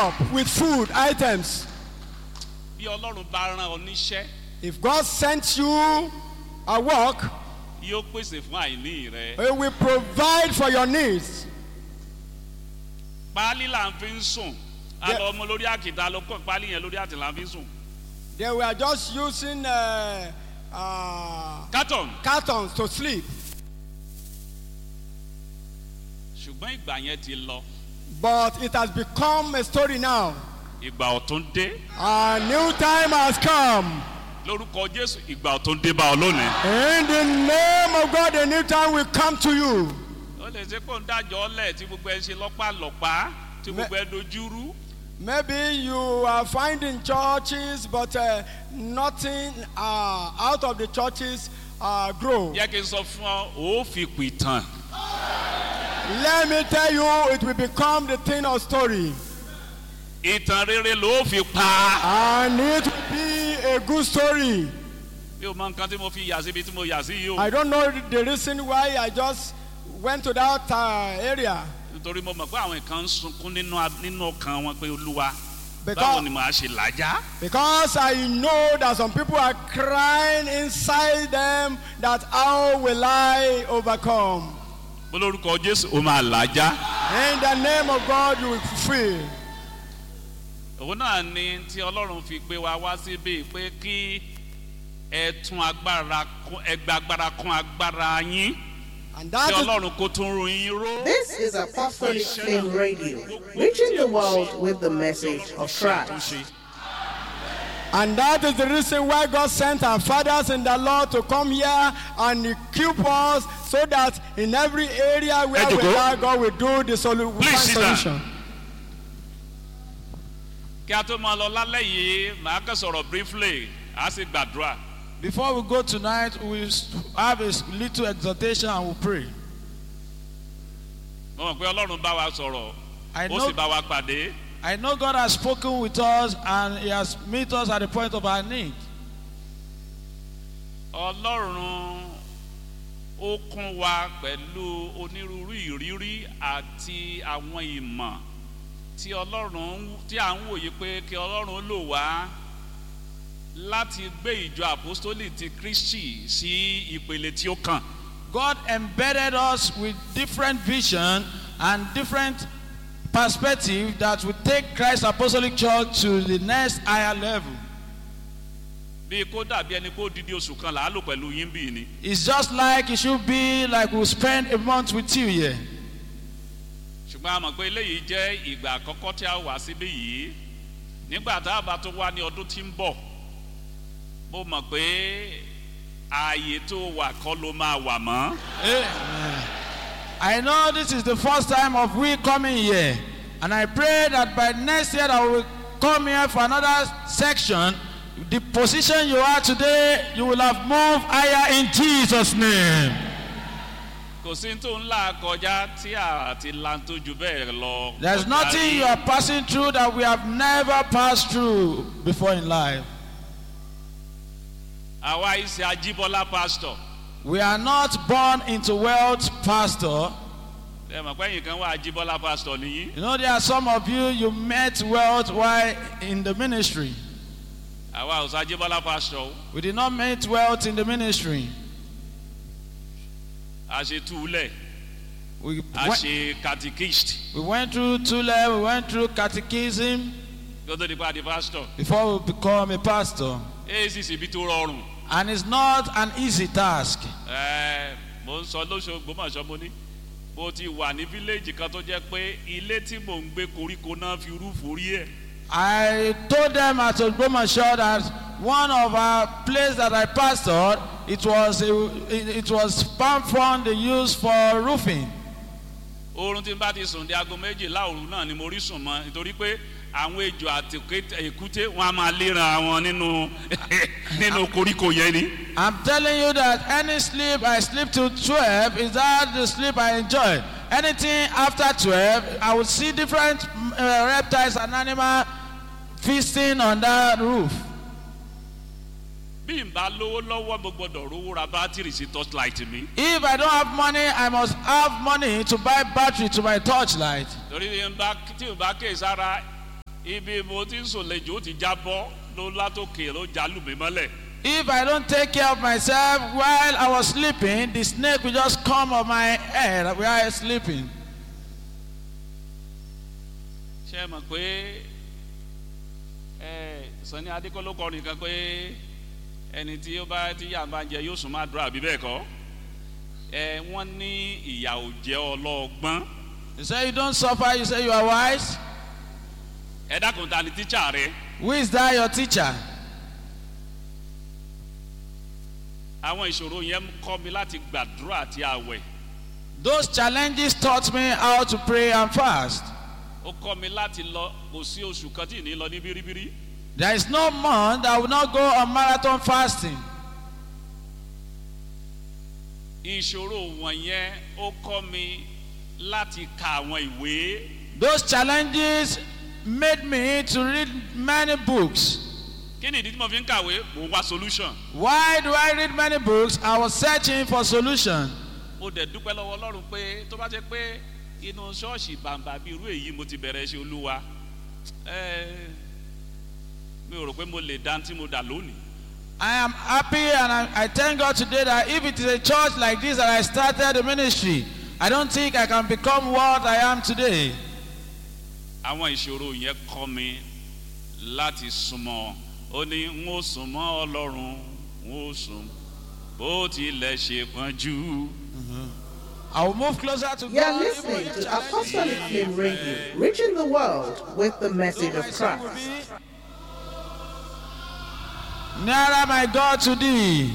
up with food items. Bí Ọlọ́run bá rán ọ níṣẹ́, If God sent you a work, yóò pèsè fún àìní rẹ. He will provide for your needs. Páálí là ń fi ń sùn. A lọ ọmọ lórí àkìtà ló kọ́ páálí yẹn lórí àtìlà ń fi ń sùn. They were just using cartons to sleep. Ṣùgbọ́n ìgbà yẹn ti lọ. But it has become a story now. Ìgbà ọ̀tun dé. A new time has come. Lórúkọ Jésù, ìgbà ọ̀tun dé bá ọ lónìí. In the name of God, a new time will come to you. Ó lè ṣe kó ń dájọ́ ọlẹ̀ tí gbogbo ẹ ṣe lọ́pàlọ́pàá tí gbogbo ẹ dojúrú. Maybe you are finding churches, but nothing out of the churches grow. Yẹ kí n sọ fún ọ, ó fi pìtàn. Let me tell you, it will become the thing of story. Ìtàn rere ló fi pa. And it will be a good story. Bí o mọ nǹkan tí mo fi yà síbi tí mo yà sí yìí o. I don't know the reason why I just went to that area. Nítorí mo mọ̀ pé àwọn kan ń sunkún nínú ọkàn wọn pé Olúwa, báwo ni màá ṣe làjá? Because I know that some people are crying inside them that how will I overcome? Olórúkọ Jésù ó máa làjá. In the name of God you will fulfill. Òun náà ni tí Ọlọ́run fi gbé wa wá síbí pé kí ẹ tún agbára kún agbára yín. And that Kí Ọlọ́run kó tún rú yín ró. This is Apostolic Flame Radio, reaching the world with the message of Christ. And that is the reason why God sent our fathers in the Lord to come here and equip us so that in every area where we are, God will do the solution. Kí a tó máa lọ lálẹ́ yìí, màá kàn sọ̀rọ̀ briefly, a sì gbàdúrà. Before we go tonight, we have a little exhortation and we'll pray. Mo mọ̀ pé Ọlọ́run bá wa sọ̀rọ̀, ó sì bá wa pàdé. I know God has spoken with us and He has met us at the point of our need. Ọlọ́run ó kún wa pẹ̀lú onírúurú ìrírí àti àwọn ìmọ̀ tí Ọlọ́run tí à ń wòye pé kí Ọlọ́run lò wá láti gbé ìjọ apostoli ti Kristi sí ìpele tí ó kàn. God embedded us with different vision and different perspective that will take Christ Apostolic Church to the next higher level. Bí kó dàbí ẹni kó dídí oṣù kan là á lò pẹ̀lú yín bí ni. It's just like it should be like we'll spend a month with you here. Ṣùgbọ́n a mọ̀ pé eléyìí jẹ́ ìgbà àkọ́kọ́ tí a wà síbí yìí. Nígbà tá a bá tó wá ní ọdún tí ń bọ̀, mo mọ̀ pé ààyè tó wà kọ́ ló máa wà mọ́. I know this is the first time of we coming here, and I pray that by next year that we will come here for another section. The position you are today, you will have moved higher in Jesus' name. There's nothing you are passing through that we have never passed through before in life. We are not born into wealth, pastor. You know, there are some of you met wealth while in the ministry. We did not meet wealth in the ministry. We went through Tule, we went through catechism before we become a pastor. And it's not an easy task. I told them at Ogbomoso that one of our places that I pastored, it was palm front they used for roofing. I'm telling you that any sleep I sleep till 12 is that the sleep I enjoy. Anything after 12, I will see different reptiles and animals feasting on that roof. If I don't have money, I must have money to buy battery to my torchlight. ibi mo ti ń sùn lẹ́jọ́ ó ti jábọ́ ló látòkè ló jálù mí mọ́lẹ̀. If I don't take care of myself while I was sleeping, the snake will just come on my head while I was sleeping. ṣé ẹ mọ̀ pé Sani Adékọ́ló kọrin kan pé ẹni tí ó bá tí yà bá ń jẹ yóò sùn máa dúrà bí bẹ́ẹ̀ kọ́ wọ́n ní ìyà ò jẹ́ ọlọ́gbọ́n. You say you don't suffer, you say you are wise. ẹ dákun ta ni tíṣà rẹ. Who is that your teacher? àwọn ìṣòro yẹn kọ́ mi láti gbàdúrà àti àwẹ̀. Those challenges taught me how to pray and fast. ó kọ́ mi láti lọ kò sí oṣù kan tí ì ní lọ ní bíríbírí. There is no month I will not go on marathon fasting. ìṣòro wọ̀nyẹn ó kọ́ mi láti ka àwọn ìwé. Those challenges made me to read many books. kí ni ìdí tí mo fi ń kàwé? mo wá solution. Why do I read many books? I was searching for solution. mo dẹ̀ dúpẹ́ lọ́wọ́ Ọlọ́run pé tó bá jẹ́ pé inú ṣọ́ọ̀ṣì bàǹbà bíi irú èyí mo ti bẹ̀rẹ̀ ṣe Olúwa mi ò rò pé mo lè dá tí mo dà lónìí. I am happy and I thank God today that if it is a church like this that I started the ministry, I don't think I can become what I am today. àwọn ìṣòro yẹn kọ́ mi láti súnmọ́ ó ní n ó súnmọ́ Ọlọ́run n ó sùn bó tilẹ̀ ṣe pọ́njú. I will move closer to God. You are listening to Apostolic Flame Radio, reaching the world with the message of Christ. Nearer, my God, to thee.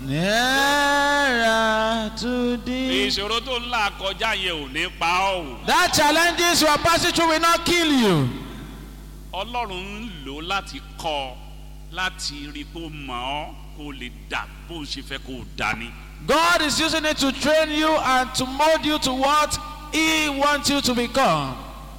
Nearer to thee. ìṣòro tó ń là kọjá yẹn ò ní pa ọ́ o. That challenges you are passing through will not kill you. Ọlọ́run ń lò láti kọ́ láti rí kó mọ̀ ọ́ kó lè dà bó ṣe fẹ́ kó dání. God is using it to train you and to mold you to what He wants you to become.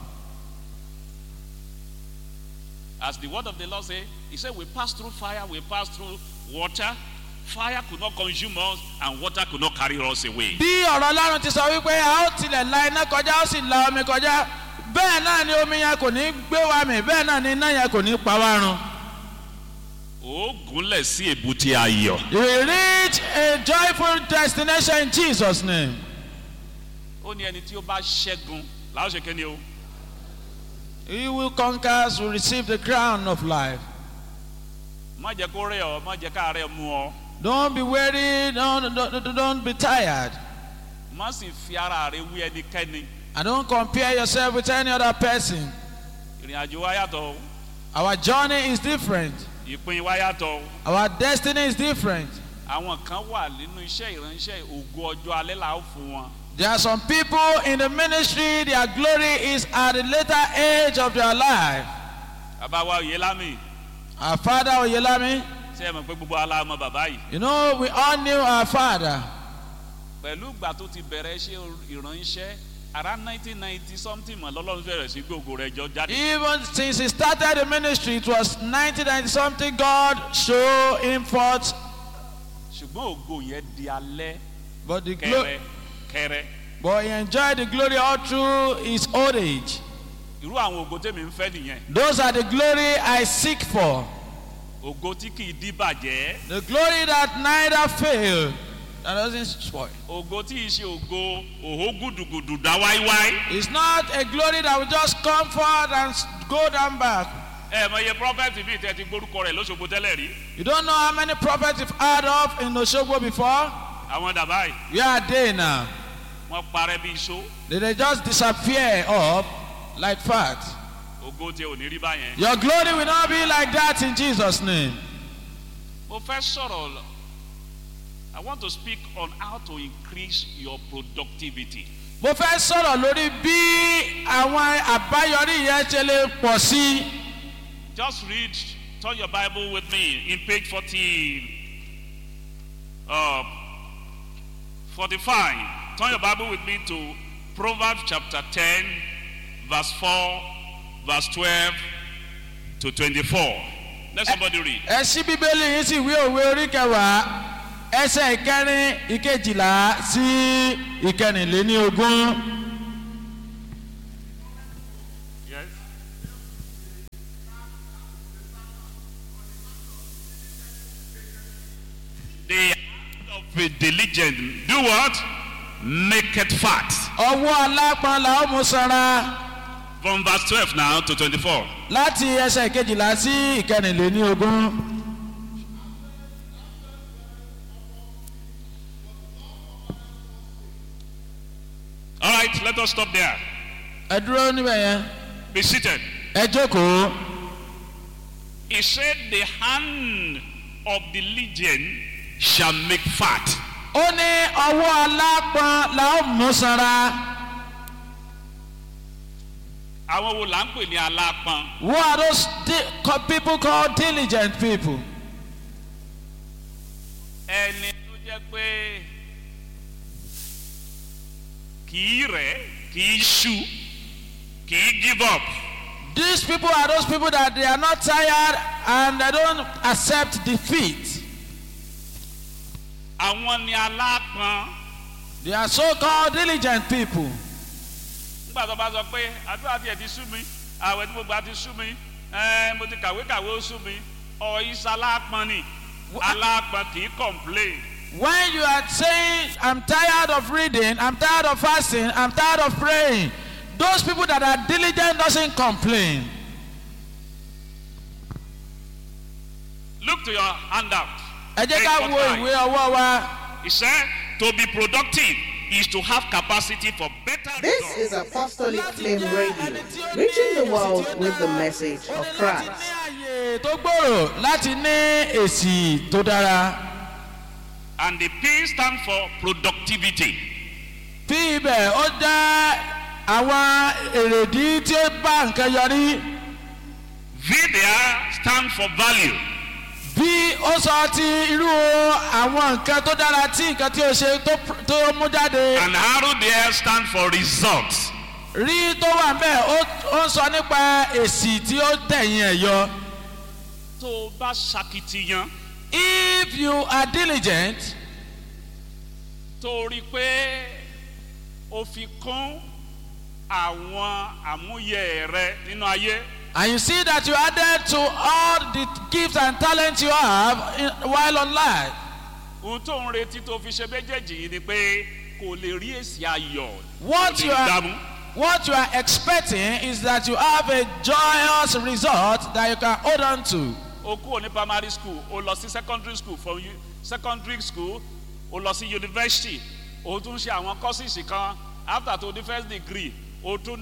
As the word of the Lord say, He said, we pass through fire, we pass through water. Fire could not consume us, and water could not carry us away. Bí ọ̀rọ̀ Ọlọ́run ti sọ wípé a ó tilẹ̀ la iná kọjá ó sì la omi kọjá bẹ́ẹ̀ náà ni omi yẹn kò ní gbé wa mì bẹ́ẹ̀ náà ni iná yẹn kò ní pa wá run. Ó gúnlẹ̀ sí èbúté ayọ̀. You will reach a joyful destination in Jesus' name. Ó ní ẹni tí ó bá ṣẹ́gun làá ṣe kéde o. He will conquer, will receive the crown of life. Má jẹ́ kó rẹ̀ ọ́, má jẹ́ ká rẹ̀ mú ọ. Don't be weary, don't be tired. Má sì fi ara rẹ̀ wí ẹnikẹ́ni. And don't compare yourself with any other person. Ìrìn àjò wa yàtọ̀ o. Our journey is different. Ìpín wa yàtọ̀ o. Our destiny is different. Àwọn kan wà nínú iṣẹ́ ìránṣẹ́ ògo ọjọ́ alẹ́ là ó fún wọn. There are some people in the ministry, their glory is at the later age of their life. Bàbá wa Oyèlámì. Our father Oyèlámì. Ṣé ẹ mọ̀ pé gbogbo aláàmọ̀ bàbá yìí? You know, we all knew our father. Pẹ̀lú ìgbà tó ti bẹ̀rẹ̀ iṣẹ́ ìránṣẹ́, around 1990 something mọ̀ lọ́lọ́run bẹ̀rẹ̀ sí gbogbo rẹ̀ jọ jáde. Even since he started the ministry, it was 1990 something, God showed him forth. Ṣùgbọ́n ògo yẹn di alẹ́ But the glory, kẹrẹ. but he enjoyed the glory all through his old age. Irú àwọn ògo tèmi ń fẹ́ nìyẹn. Those are the glory I seek for. Ògo tí kì í díbàjẹ́. The glory that neither fail, that doesn't spoil. Ògo tí ì ṣe ògo òhó gùdùgùdù dá wáíwáí. It's not a glory that will just come forth and go down back. Ẹ mọ iye prọfẹ̀tì bíi tẹ́ ti gbórúkọ rẹ̀ lóṣogbo tẹ́lẹ̀ rí. You don't know how many prophets you've heard of in Osogbo before? Àwọn dàbá yìí. Where are they now? Wọ́n parẹ́ bí iṣó. Did they just disappear up like fat? Ògo tí ò ní rí báyẹn. Your glory will not be like that in Jesus' name. Mo fẹ́ sọ̀rọ̀. I want to speak on how to increase your productivity. Mo fẹ́ sọ̀rọ̀ lórí bí àwọn àbáyọrí yẹn ṣe lè pọ̀ sí. Just read, turn your Bible with me in page 45. Turn your Bible with me to Proverbs chapter 10, verse 4, verse 12 to 24. Let somebody read. Ẹ ṣí Bíbélì yín sí ìwé òwe orí kẹwàá ẹsẹ̀ ìkẹrin ìkejìlá sí ìkẹrìnléníogún. Yes. Be diligent. Do what? Make it fat. ọwọ́ alápọn la ó mú sanra. From verse 12 now to 24. láti ẹsẹ̀ kejìlá sí ìkẹrìnlélógún. All right, let us stop there. ẹ dúró níbẹ̀ yẹn. Be seated. ẹ jókòó. He said, the hand of the diligent shall make fat. ó ní ọwọ́ alápọn la ó mú sanra. Àwọn wo là ń pè ní alápọn? Who are those people called diligent people? Ẹni tó jẹ́ pé kì í rẹ̀, kì í ṣú, kì í give up. These people are those people that they are not tired and they don't accept defeat. Àwọn ni alápọn. They are so-called diligent people. Nígbà tó bá sọ pé àdúrà tiẹ̀ ti sú mi, àwẹ̀ tí mo gbà ti sú mi, mo ti kàwé ó sú mi, ìṣe alápọn ni. Alápọn kì í complain. When you are saying, I'm tired of reading, I'm tired of fasting, I'm tired of praying, those people that are diligent doesn't complain. Look to your handout. Ẹ jẹ́ ká wo ìwé ọwọ́ wa. He said, to be productive is to have capacity for better This results. is Apostolic Flame Radio, reaching the world with the message of Christ. Ní àyè tó gbòòrò láti ní èsì tó dára. And the P stands for productivity. Bí ibẹ̀ ó jẹ́ àwọn èrèdí tí ó bá nǹkan yọrí. V there stands for value. Bí ó sọ ti irú àwọn nǹkan tó dára tí nǹkan tí ó ṣe tó mú jáde. And arrow there stands for results. Rí tó wà bẹ́ẹ̀ ó ń sọ nípa èsì tí ó tẹ̀yìn ẹ̀ yọ. Tó o bá ṣakitiyan. If you are diligent. Tó o rí pé o fi kún àwọn àmúyẹ rẹ nínú ayé. And you see that you added to all the gifts and talents you have while on life. Ohun tó ń retí tó fi ṣe méjèèjì yìí ni pé kò lè rí èsì ayọ̀. What you are expecting is that you have a joyous result that you can hold on to. O kúrò ní primary school, o lọ sí secondary school, from secondary school, o lọ sí university, o tún ṣe àwọn courses kan, after to the first degree, o tún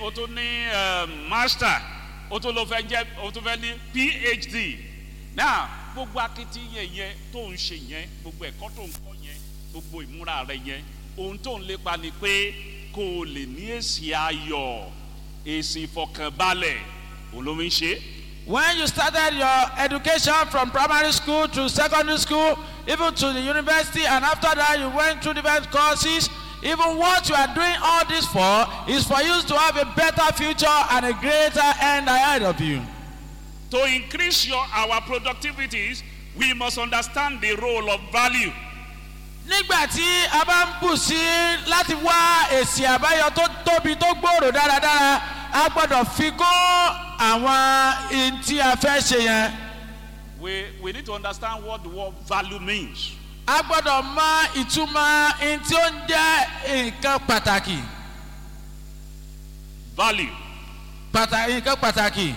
ní master, o tún fẹ́ ní PhD. Now, gbogbo akitiyan yẹn tó ń ṣe yẹn, gbogbo ẹ̀kọ́ tó ń kọ́ yẹn, gbogbo ìmúra rẹ yẹn, ohun tó ń lépa ni pé kó o lè ní èsì ayọ̀, èsì ìfọkànbalẹ̀, òun ló ń ṣe. When you started your education from primary school to secondary school, even to the university, and after that you went through different courses, even what you are doing all this for is for you to have a better future and a greater end ahead of you. To increase our productivities, we must understand the role of value. Nígbà tí a bá ń bù sí láti wá èsì àbáyọ tó tóbi tó gbòòrò dáradára, a gbọ́dọ̀ fi kún àwọn ohun tí a fẹ́ ṣe yẹn. We need to understand what the word value means. A gbọ́dọ̀ mọ ìtumọ̀ ohun tí ó ń jẹ́ nǹkan pàtàkì. Value. Nǹkan pàtàkì.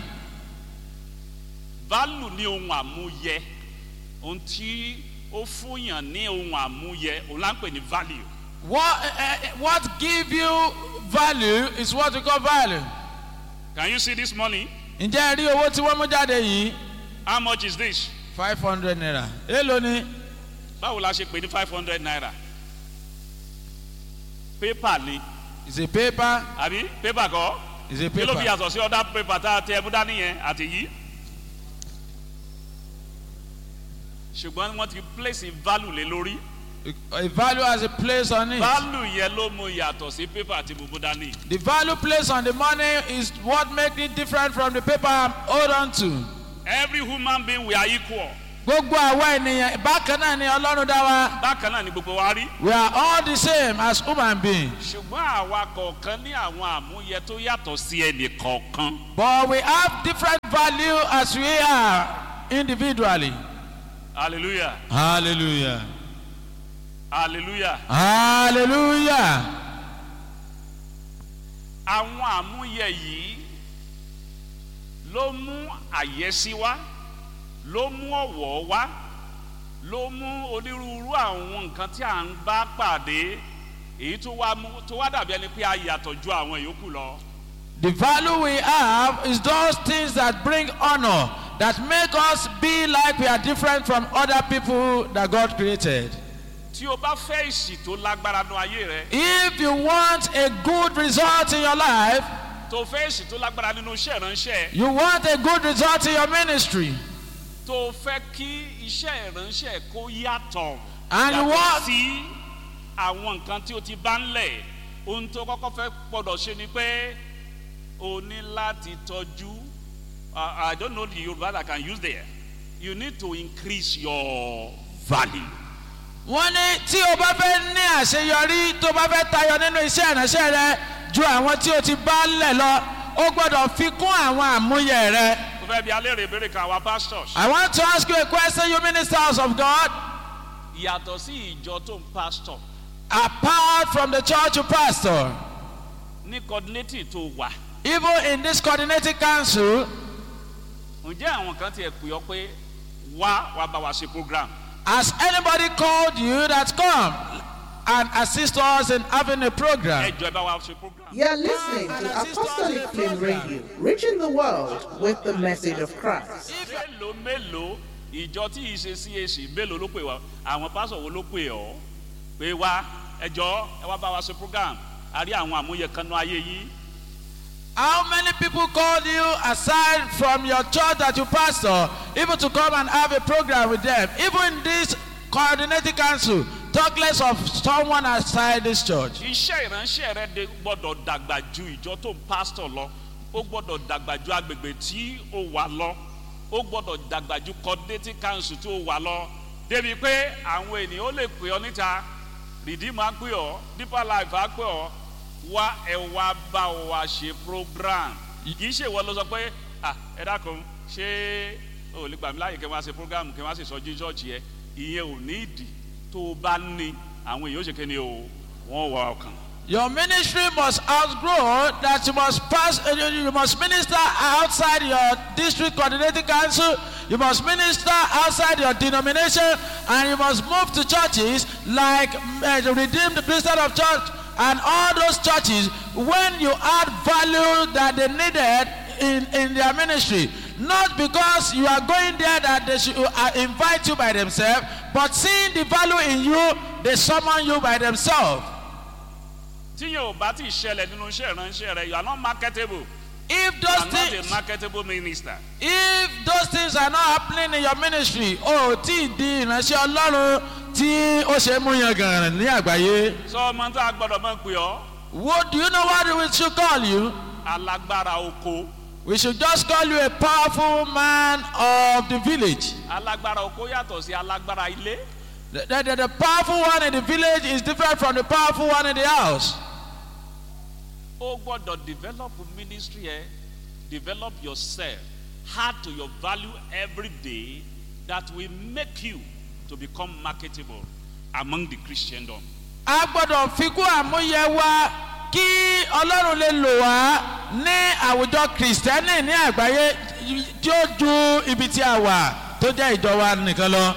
Value ni ohun àmúyẹ. Ohun tí ó fúnyàn ní ohun àmúyẹ, òun là ń pè ní value. What give you value is what we call value. Can you see this money? Ǹjẹ́ ẹ rí owó tí wọ́n mú jáde yìí? How much is this? 500 naira. Èló ni? Báwo la ṣe pè ní 500 naira? Paper ni. Is a paper. Àbí paper kọ́? Is a paper. Kí ló fi yàtọ̀ sí other paper tá a tẹ ẹbú dání yẹn àti yìí? Ṣùgbọ́n wọ́n ti place value lé lórí. A value has a place on it. Value yẹn ló mú yàtọ̀ sí paper àti bùbú dání. The value placed on the money is what makes it different from the paper I'm hold on to. Every human being we are equal. Gbogbo àwa ènìyàn bákan náà ni Ọlọ́run dá wa. Bákan náà ni gbogbo wa rí. We are all the same as human beings. Ṣùgbọ́n àwa kọ̀ọ̀kan ní àwọn àmúyẹ tó yàtọ̀ sí ẹnì kọ̀ọ̀kan. But we have different value as we are individually. Hallelujah. Hallelujah. hallelujah. Hallelujah. Àwọn àmúyẹ yìí ló mú àyẹ́sí wá, ló mú ọ̀wọ̀ wá, ló mú onírúurú àwọn nǹkan tí à ń bá pàdé èyí tó wá dàbí ẹni pé a yàtọ̀ ju àwọn yòókù lọ. The value we have is those things that bring honor, that make us be like we are different from other people that God created. Tí o bá fẹ́ ìsì tó lágbára nú ayé rẹ. If you want a good result in your life, tó fẹ́ ìsì tó lágbára nínú iṣẹ́ ìránṣẹ́. you want a good result in your ministry, tó fẹ́ kí iṣẹ́ ìránṣẹ́ kó yàtọ̀. and you want sí àwọn nǹkan tí o ti bá ń lẹ̀, ohun tó kọ́kọ́ fẹ́ gbọ́dọ̀ ṣe ni pé o ní láti tọ́jú. I don't know the Yoruba that I can use there. You need to increase your value. wọ́n ní tí o bá fẹ́ ní àṣeyọrí tó bá fẹ́ tayọ nínú iṣẹ́ ìránṣẹ́ rẹ ju àwọn tí o ti bá lẹ̀ lọ, o gbọ́dọ̀ fi kún àwọn àmúyẹ rẹ. Mo fẹ́ bi alẹ́ rè béèrè kan àwa pastors. I want to ask you a question, you ministers of God. Yàtọ̀ sí ìjọ tó ń pastor. Apart from the church you pastor, Ní coordinating tó wà. even in this coordinating council, Ǹjẹ́ àwọn kan ti ẹ̀ pè ọ́ pé wá bá wa ṣe program? has anybody called you that come and assist us in having a program? Ẹ jọ̀ọ́ ẹ bá wa ṣe program. You're listening to Apostolic Flame Radio, reaching the world with the message of Christ. Mélòó ìjọ tí ìṣe CAC mélòó ló pè wá? Àwọn pásọ̀ wo ló pè ọ́? Pé wá ẹ jọ̀ọ́ ẹ wá bá wa ṣe program. A rí àwọn àmúyẹ kan nú ayé yìí. How many people called you aside from your church that you pastor, even to come and have a program with them? Even in this coordinating council, talk less of someone outside this church. Iṣẹ́ ìránṣẹ́ rẹ gbọ́dọ̀ dàgbà ju ìjọ tó ń pastor lọ. Ó gbọ́dọ̀ dàgbà ju agbègbè tí ó wà lọ. Ó gbọ́dọ̀ dàgbà ju coordinating council tí ó wà lọ. Débi pé àwọn ènìyàn ó lè pè ọ́ níta. Redeem á pè ọ́, Deeper Life á pè ọ́. Wá ẹ wá bá wa ṣe program. Kì í ṣe ìwọ ló sọ pé ẹ dákun ṣé o lè gbà mí láàyè kí wọ́n á ṣe program kí wọ́n á sì sọ jíjọ́ọ̀jì yẹn. Ìyẹn ò ní ìdí tó o bá ní àwọn èèyàn ó ṣe kéde o wọ́n wà ọkàn. Your ministry must outgrow that you must minister outside your district coordinating council, you must minister outside your denomination, and you must move to churches like the Redeemed Christian of Church and all those churches when you add value that they needed in their ministry. Not because you are going there that they should invite you by themselves, but seeing the value in you, they summon you by themselves. Tí yóò bá ti ṣẹlẹ̀ nínú iṣẹ́ ìránṣẹ́ rẹ, you are not marketable. If You those are not a things, marketable minister. if those things are not happening in your ministry, tí di ìránṣẹ́ Ọlọ́run tí ó ṣe mú yan gàràn ní àgbáyé. Sọ ọmọ tó a gbọ́dọ̀ máa ń pè ọ́. What do you know what we should call you? Alágbára oko. We should just call you a powerful man of the village. Alágbára oko yàtọ̀ sí alágbára ilé. The powerful one in the village is different from the powerful one in the house. O gbọ́dọ̀ develop ministry ẹ, develop yourself, add to your value every day that will make you to become marketable among the Christendom. A gbọ́dọ̀ fi kún àmúyẹ wa kí Ọlọ́run lè lò wá ní àwùjọ Kìrìsìtẹ́nì ní àgbáyé tí ó ju ibi tí a wà tó jẹ́ ìjọ wa nìkan lọ.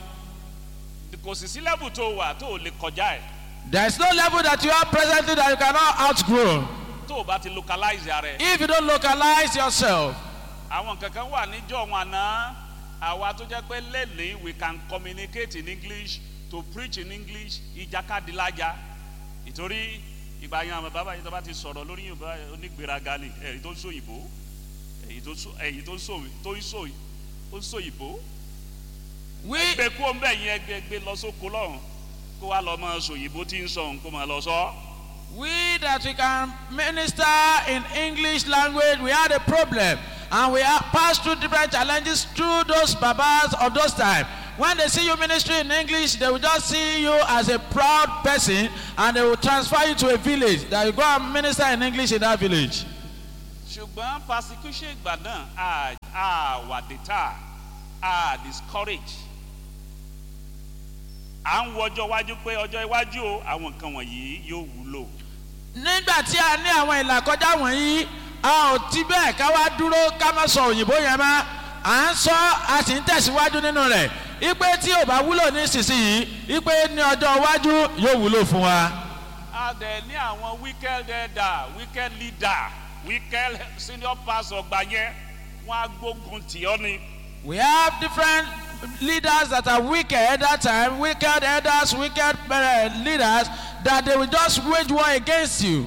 Kò sì sí level tó wà tó lè kọjá ẹ̀. There is no level that you are presently that you cannot outgrow. Tó o bá ti localize ara ẹ̀. If you don't localize yourself. Àwọn kankan wà níjọ́ wọn àná àwa tó jẹ́ pé lẹ́lẹ̀ we can communicate in English to preach in English ìjàkadì lájà ìtorí ìgbà yẹn àwọn bàbá yìí tó bá ti sọ̀rọ̀ lórí Yorùbá onígbéraga ni èyí tó ń sòyìnbó èyí tó ń sòyìnbó gbé kú ọ̀nbẹ yẹn gbé lọ sóko lọ́hùn kó wá lọ mọ sòyìnbó tí ń sọ kó máa lọ sọ. We that we can minister in English language, we had a problem. And we have passed through different challenges through those babas of those times. When they see you ministry in English, they will just see you as a proud person and they will transfer you to a village that you go and minister in English in that village. Ṣùgbọ́n persecution ìgbà náà wà deter discourage. à ń wo ọjọ́ iwájú pé ọjọ́ iwájú o àwọn nǹkan wọ̀nyí yóò wúlò. nígbà tí a ní àwọn ìlàkọjá wọ̀nyí a ò ti bẹ́ẹ̀ ká wá dúró ká má sọ òyìnbó yẹn mọ́ à ń sọ a sì ń tẹ̀síwájú nínú rẹ̀ ipe tí ò bá wúlò ní ìsinsìnyí ipe ní ọjọ́ iwájú yóò wúlò fún wa. a dẹ̀ ní àwọn wicked elder wicked leader wicked senior pastor ọgbà yẹn wọ́n á gbógun tì ọ́ ni. We have different leaders that are wicked at that time, wicked elders, wicked leaders, that they will just wage war against you.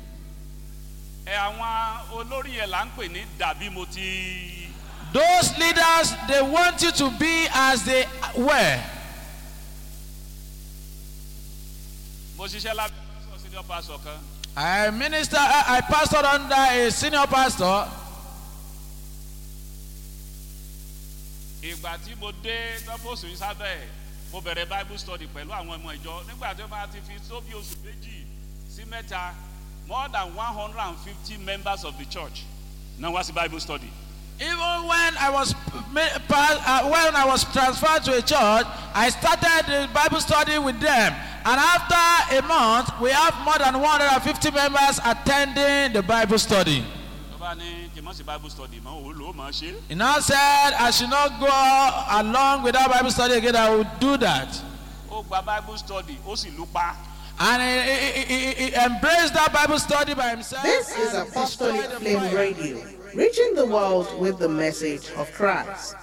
Àwọn olórí yẹn là ń pè ní dàbí mo ti. Those leaders, they want you to be as they were. Mo ṣiṣẹ́ lábẹ́ senior pastor kan. I pastored under a senior pastor. Ìgbà tí mo dé tọ́pọ̀sù yìí sábẹ́ mo bẹ̀rẹ̀ bible study pẹ̀lú àwọn ọmọ ìjọ nígbà tí ó máa ti fi tó bí oṣù méjì sí mẹ́ta more than 150 members of the church náà wá sí bible study. Even when I was transferred to a church, I started the Bible study with them, and after a month, we have more than 150 members attending the Bible study. He now said, I should not go along with that Bible study again. I will do that. And he embraced that Bible study by himself. This is Apostolic Flame Radio, reaching the world with the message of Christ.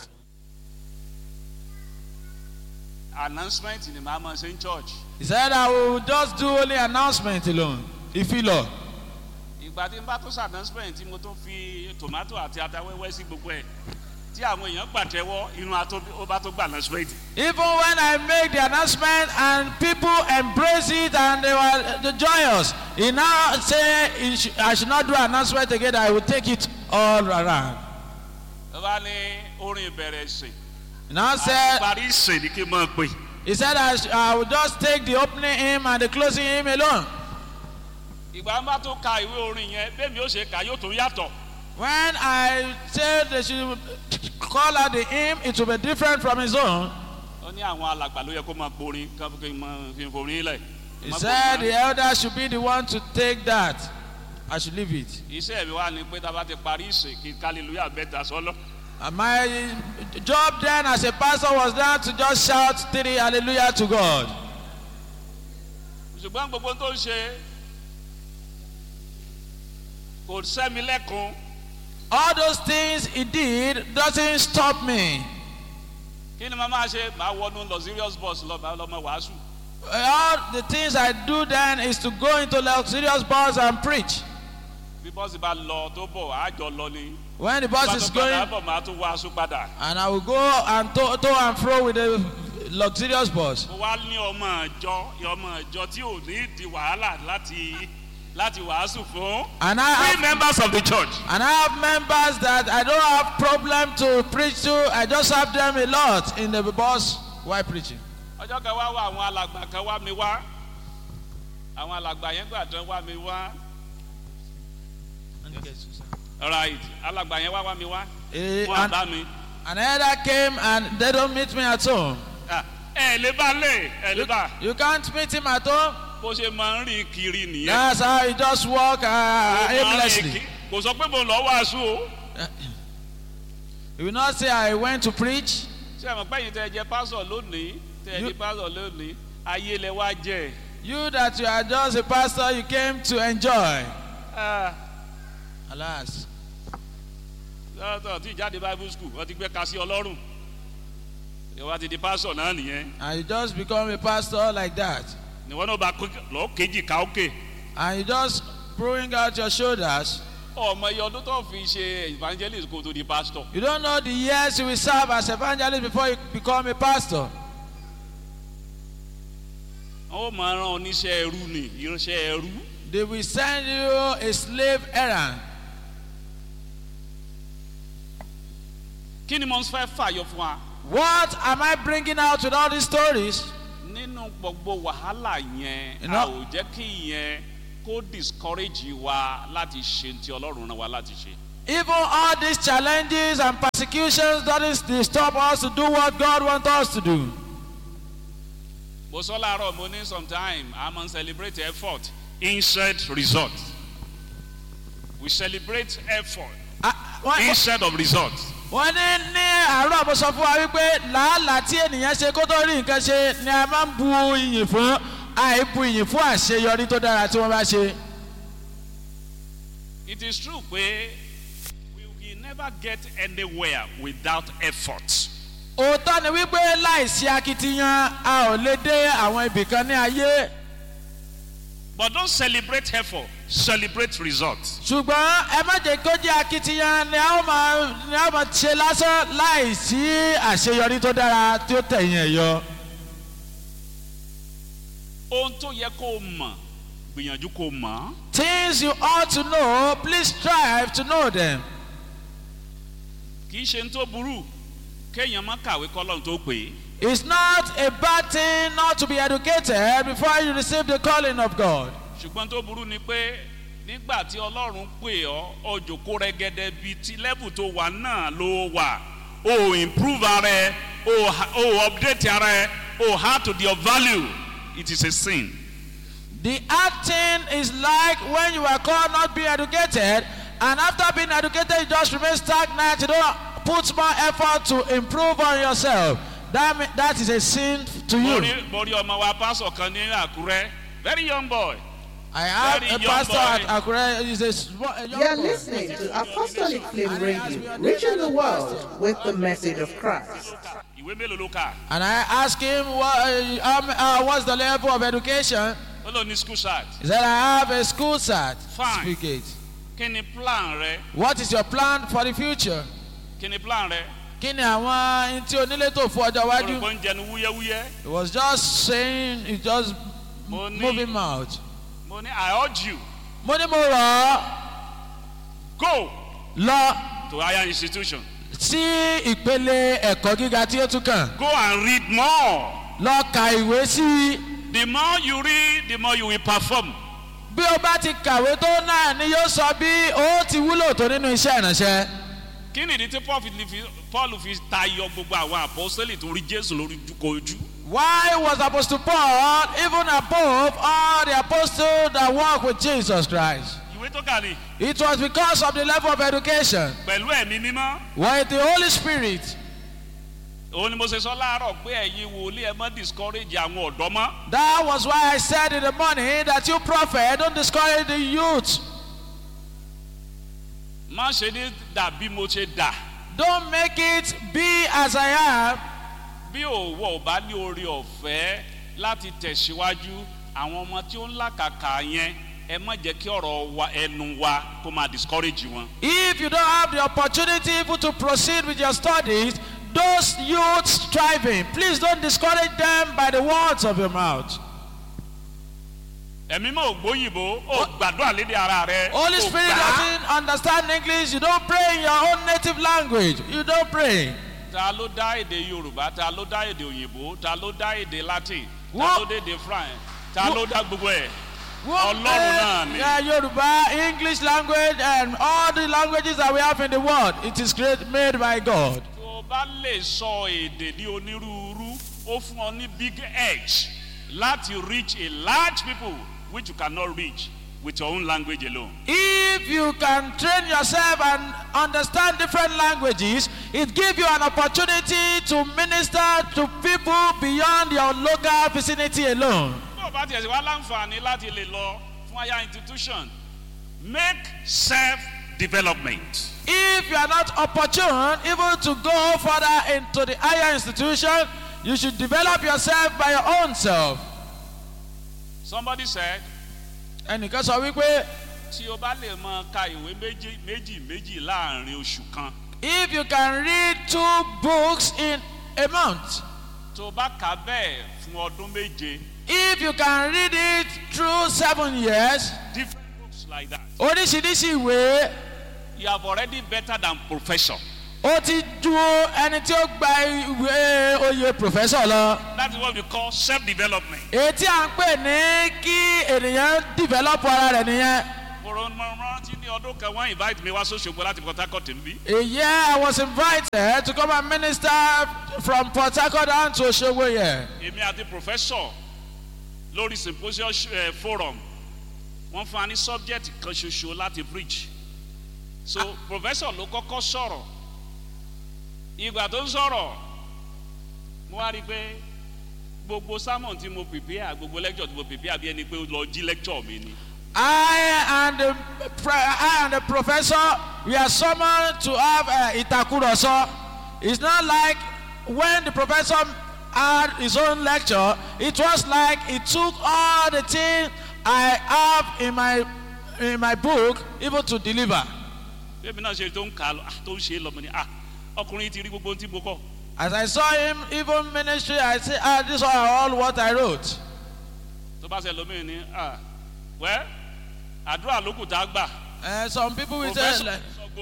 Announcement in the Mama Saint Church. He said, I will just do only announcement alone, if you love. Ìgbà tí n bá tó announcement tí mo tó fi tomato àti ata wẹ́wẹ́ sí gbogbo ẹ̀ tí àwọn èèyàn gbàtẹ́wọ́ inú ó bá tó gbà announcement. Even when I make the announcement and people embrace it and they were joyous, he now say I should not do announcement again. I will take it all around. Bàbá ní orin ìbẹ̀rẹ̀ ìsìn. He now said. Àparí ìsìn ni kí n máa pè. He said I will just take the opening hymn and the closing hymn alone. Ìgbà bá tó ka ìwé orin yẹn bẹ́ẹ̀ mi ó ṣe kà yóò tó yàtọ̀. When I said they should call out the hymn, it will be different from his own. Ó ní àwọn alàgbà ló yẹ kó máa porin kí n forin lẹ̀. He said the elder should be the one to take that. I should leave it. Iṣẹ́ mi wá ni pé tá a bá ti parí ìsìn kí hallelujah bẹ́ẹ̀ sọ́lọ́. My job then as a pastor was now to just shout 3 hallelujah to God. Ṣùgbọ́n gbogbo tó ń ṣe kò sẹ́mi lẹ́kùn. All those things he did doesn't stop me. Kí ni màmá ṣe? Màá wọnú luxurious bus lọ́mọ wàásù. All the things I do then is to go into luxurious bus and preach. Bí bọ́sì bá lọ tó bọ̀ àjọ lọ ni. When the bus is going, and I will go and to and fro with the luxurious bus. Wá ní ọmọ ìjọ tí ò ní di wàhálà láti wàásù fún. And I have members of the church. And I have members that I don't have problem to preach to. I just have them a lot in the bus while preaching. Ọjọ́ kan wá wá àwọn alàgbà kan wá mi wá. Àwọn alàgbà yẹn gbà tán wá mi wá. Alright, alàgbà yẹn wá mi wá. Wọ́n bá mi. An elder came and they don't meet me at home. You can't meet him at home. Bó ṣe máa ń rìn kiri nìyẹn. That's how he just walk aimlessly. Kò sọ pé mo lọ wàásù o. He will not say I went to preach. Ṣé ẹ mọ̀ pé ẹ̀yin tẹ́ ẹ jẹ́ pásọ̀ lónìí? Tẹ́ ẹ jẹ́ pásọ̀ lónìí? Ayé lẹ wá jẹ. You that you are just a pastor, you came to enjoy. Alas. Tí ìjáde Bible school, wọ́n ti gbé ka sí Ọlọ́run. Ìwà ti di pastor náà nìyẹn. And you just become a pastor like that. Ìwọ náà bá lọ kejì ká òkè. And you just throwing out your shoulders. Ọmọ iye ọdún tó fi ṣe evangelist kó tó di pastor. You don't know the years you will serve as evangelist before you become a pastor. Ó máa rán oníṣẹ́ ẹrú ni, iránṣẹ́ ẹrú. They will send you a slave errand. Kí ni mo ń fẹ́ fàyọ fún wa? What am I bringing out with all these stories? Nínú gbogbo wàhálà yẹn, a ò jẹ́ kí yẹn kó discourage wa láti ṣe ti Ọlọ́run rán wa láti ṣe. Even all these challenges and persecutions doesn't stop us to do what God wants us to do. mo sọ láàárọ̀ mo ní sometime a máa ń celebrate effort instead result. We celebrate effort instead of results. wọ́n ní àárọ̀ mo sọ fún wa wípé làálàá tí ènìyàn ṣe kó tó rí nǹkan ṣe ni a máa ń bu ìyìn fún àìbu ìyìn fún àṣeyọrí tó dára tí wọ́n bá ṣe. It is true pé we will never get anywhere without effort. òótọ́ ni wípé láìsí akitiyan a ò lè dé àwọn ibìkan ní ayé. But don't celebrate effort, celebrate results. ṣùgbọ́n ẹ má jẹ́ kó jẹ́ akitiyan ni a ó máa ṣe lásán láìsí àṣeyọrí tó dára tí ó tẹ̀yìn ẹ̀ yọ. Ohun tó yẹ kó mọ̀, gbìyànjú kó mọ̀. Things you ought to know, please strive to know them. Kì í ṣe ń tó burú kéèyàn má kàwé kọ́lọ́run tó pè é. It's not a bad thing not to be educated before you receive the calling of God. Ṣùgbọ́n tó burú ni pé nígbà tí Ọlọ́run pè ọ́ jókòó rẹ́gẹ́dẹ́ bíi ti level tó wà náà ló wà. O improve ara ẹ, o update ara ẹ, o add to your value. It is a sin. The acting is like when you are called not being educated, and after being educated you just remain stagnant. You don't put more effort to improve on yourself. That is a sin to you. Mori ọmọ wa pastor kan ní Àkúrẹ́, very young boy. I have a pastor at Akure. He's a young You are boy. listening to Apostolic Flame Radio, reaching the world with the message of Christ. Ìwé mélòó ló kà? And I asked him what's the level of education. Ó lọ ní school cert. He said, I have a school cert Fine. certificate. Kí ni plan rẹ? What is your plan for the future? Kí ni plan rẹ? Kí ni àwọn tí onílé tó fún ọjọ́ iwájú? Olùkọ́ ń jẹnu wúyẹ́wúyẹ́. He was just saying, he just Mo ní- moving mouth. Mo ní I urge you Mo ní mo rọ̀ ọ́ go lọ to higher institution. sí ìpele ẹ̀kọ́ gíga tí ó tún kàn. Go and read more. Lọ ka ìwé sí i. The more you read, the more you will perform. Bí o bá ti kàwé tó náà ni yóò sọ bí o ti wúlò tó nínú iṣẹ́ ìránṣẹ́. Kí ni ìdí tí Paul fi tayọ gbogbo àwọn àpọ́sítélì tó rí Jésù lórí kojú? Why was Apostle Paul even above all the apostles that walk with Jesus Christ? Ìwé tó kà ní It was because of the level of education. pẹ̀lú ẹ̀mí mímọ́. With the Holy Spirit. Òun ni mo ṣe sọ láàárọ̀ pé ẹ̀yin wòlíì ẹ má discourage àwọn ọ̀dọ́ mọ́. That was why I said in the morning that you prophet don't discourage the youth. Má ṣe ní dàbí mo ṣe dà. Don't make it be as I am. Bí òwò ò bá ní oore ọ̀fẹ́ láti tẹ̀síwájú àwọn ọmọ tí ó ń làkàkà yẹn ẹ má jẹ́ kí ọ̀rọ̀ wa ẹnu wa kó máa discourage wọn. If you don't have the opportunity even to proceed with your studies, those youths striving, please don't discourage them by the words of your mouth. Ẹ̀mí mọ́ ògbóyìnbó ó gbàdúrà lédè ara rẹ̀. Holy ó Spirit gbà á. doesn't understand English. You don't pray in your own native language. You don't pray. Ta ló dá èdè Yorùbá, ta ló dá èdè òyìnbó, ta ló dá èdè Latin, ta Wọ́n- ló dá èdè France, ta ló dá gbogbo ẹ̀. Wọ́n Ọlọ́run náà ni. Yoruba, English language, and all the languages that we have in the world, it is made by God. Tó o bá lè sọ èdè ní onírúurú, ó fún ọ ní big edge láti reach a large people which you cannot reach with your own language alone. If you can train yourself and understand different languages, it gives you an opportunity to minister to people beyond your local vicinity alone. Tó o bá tiẹ̀ sí wá láǹfààní láti lè lọ fún higher institution, make self-development. If you are not opportune even to go further into the higher institution, you should develop yourself by your own self. Somebody said, Ẹnìkan sọ wípé, tí o bá lè mọ ka ìwé méjì láàrin oṣù kan, if you can read 2 books in a month, tó o bá kà á bẹ́ẹ̀ fún ọdún méje, if you can read it through 7 years, different books like that, oríṣiríṣi ìwé, you have already better than professor. ó ti ju ẹni tí ó gba ìwé oyè professor lọ. That is what we call self-development. Èyí tí à ń pè ní kí ènìyàn develop ara rẹ̀ nìyẹn. Mo mo rántí ní ọdún kan wọ́n invite mi wá sóṣogbo láti Port Harcourt níbí. A year I was invited to come and minister from Port Harcourt down to Osogbo here. Èmi àti professor lórí symposium forum wọ́n fún wa ní subject kan ṣoṣo láti preach. So professor ló kọ́kọ́ sọ̀rọ̀. Ìgbà tó ń sọ̀rọ̀ mo wá rí i pé gbogbo sermon tí mo prepare gbogbo lecture tí mo prepare bí ẹni pé ó lọ jí lecture mi ni. I and the professor, we are summoned to have Itakuroso. It's not like when the professor had his own lecture, it was like he took all the things I have in my book even to deliver. As I saw him even ministry, I said, these are all what I wrote. Well, some people will say,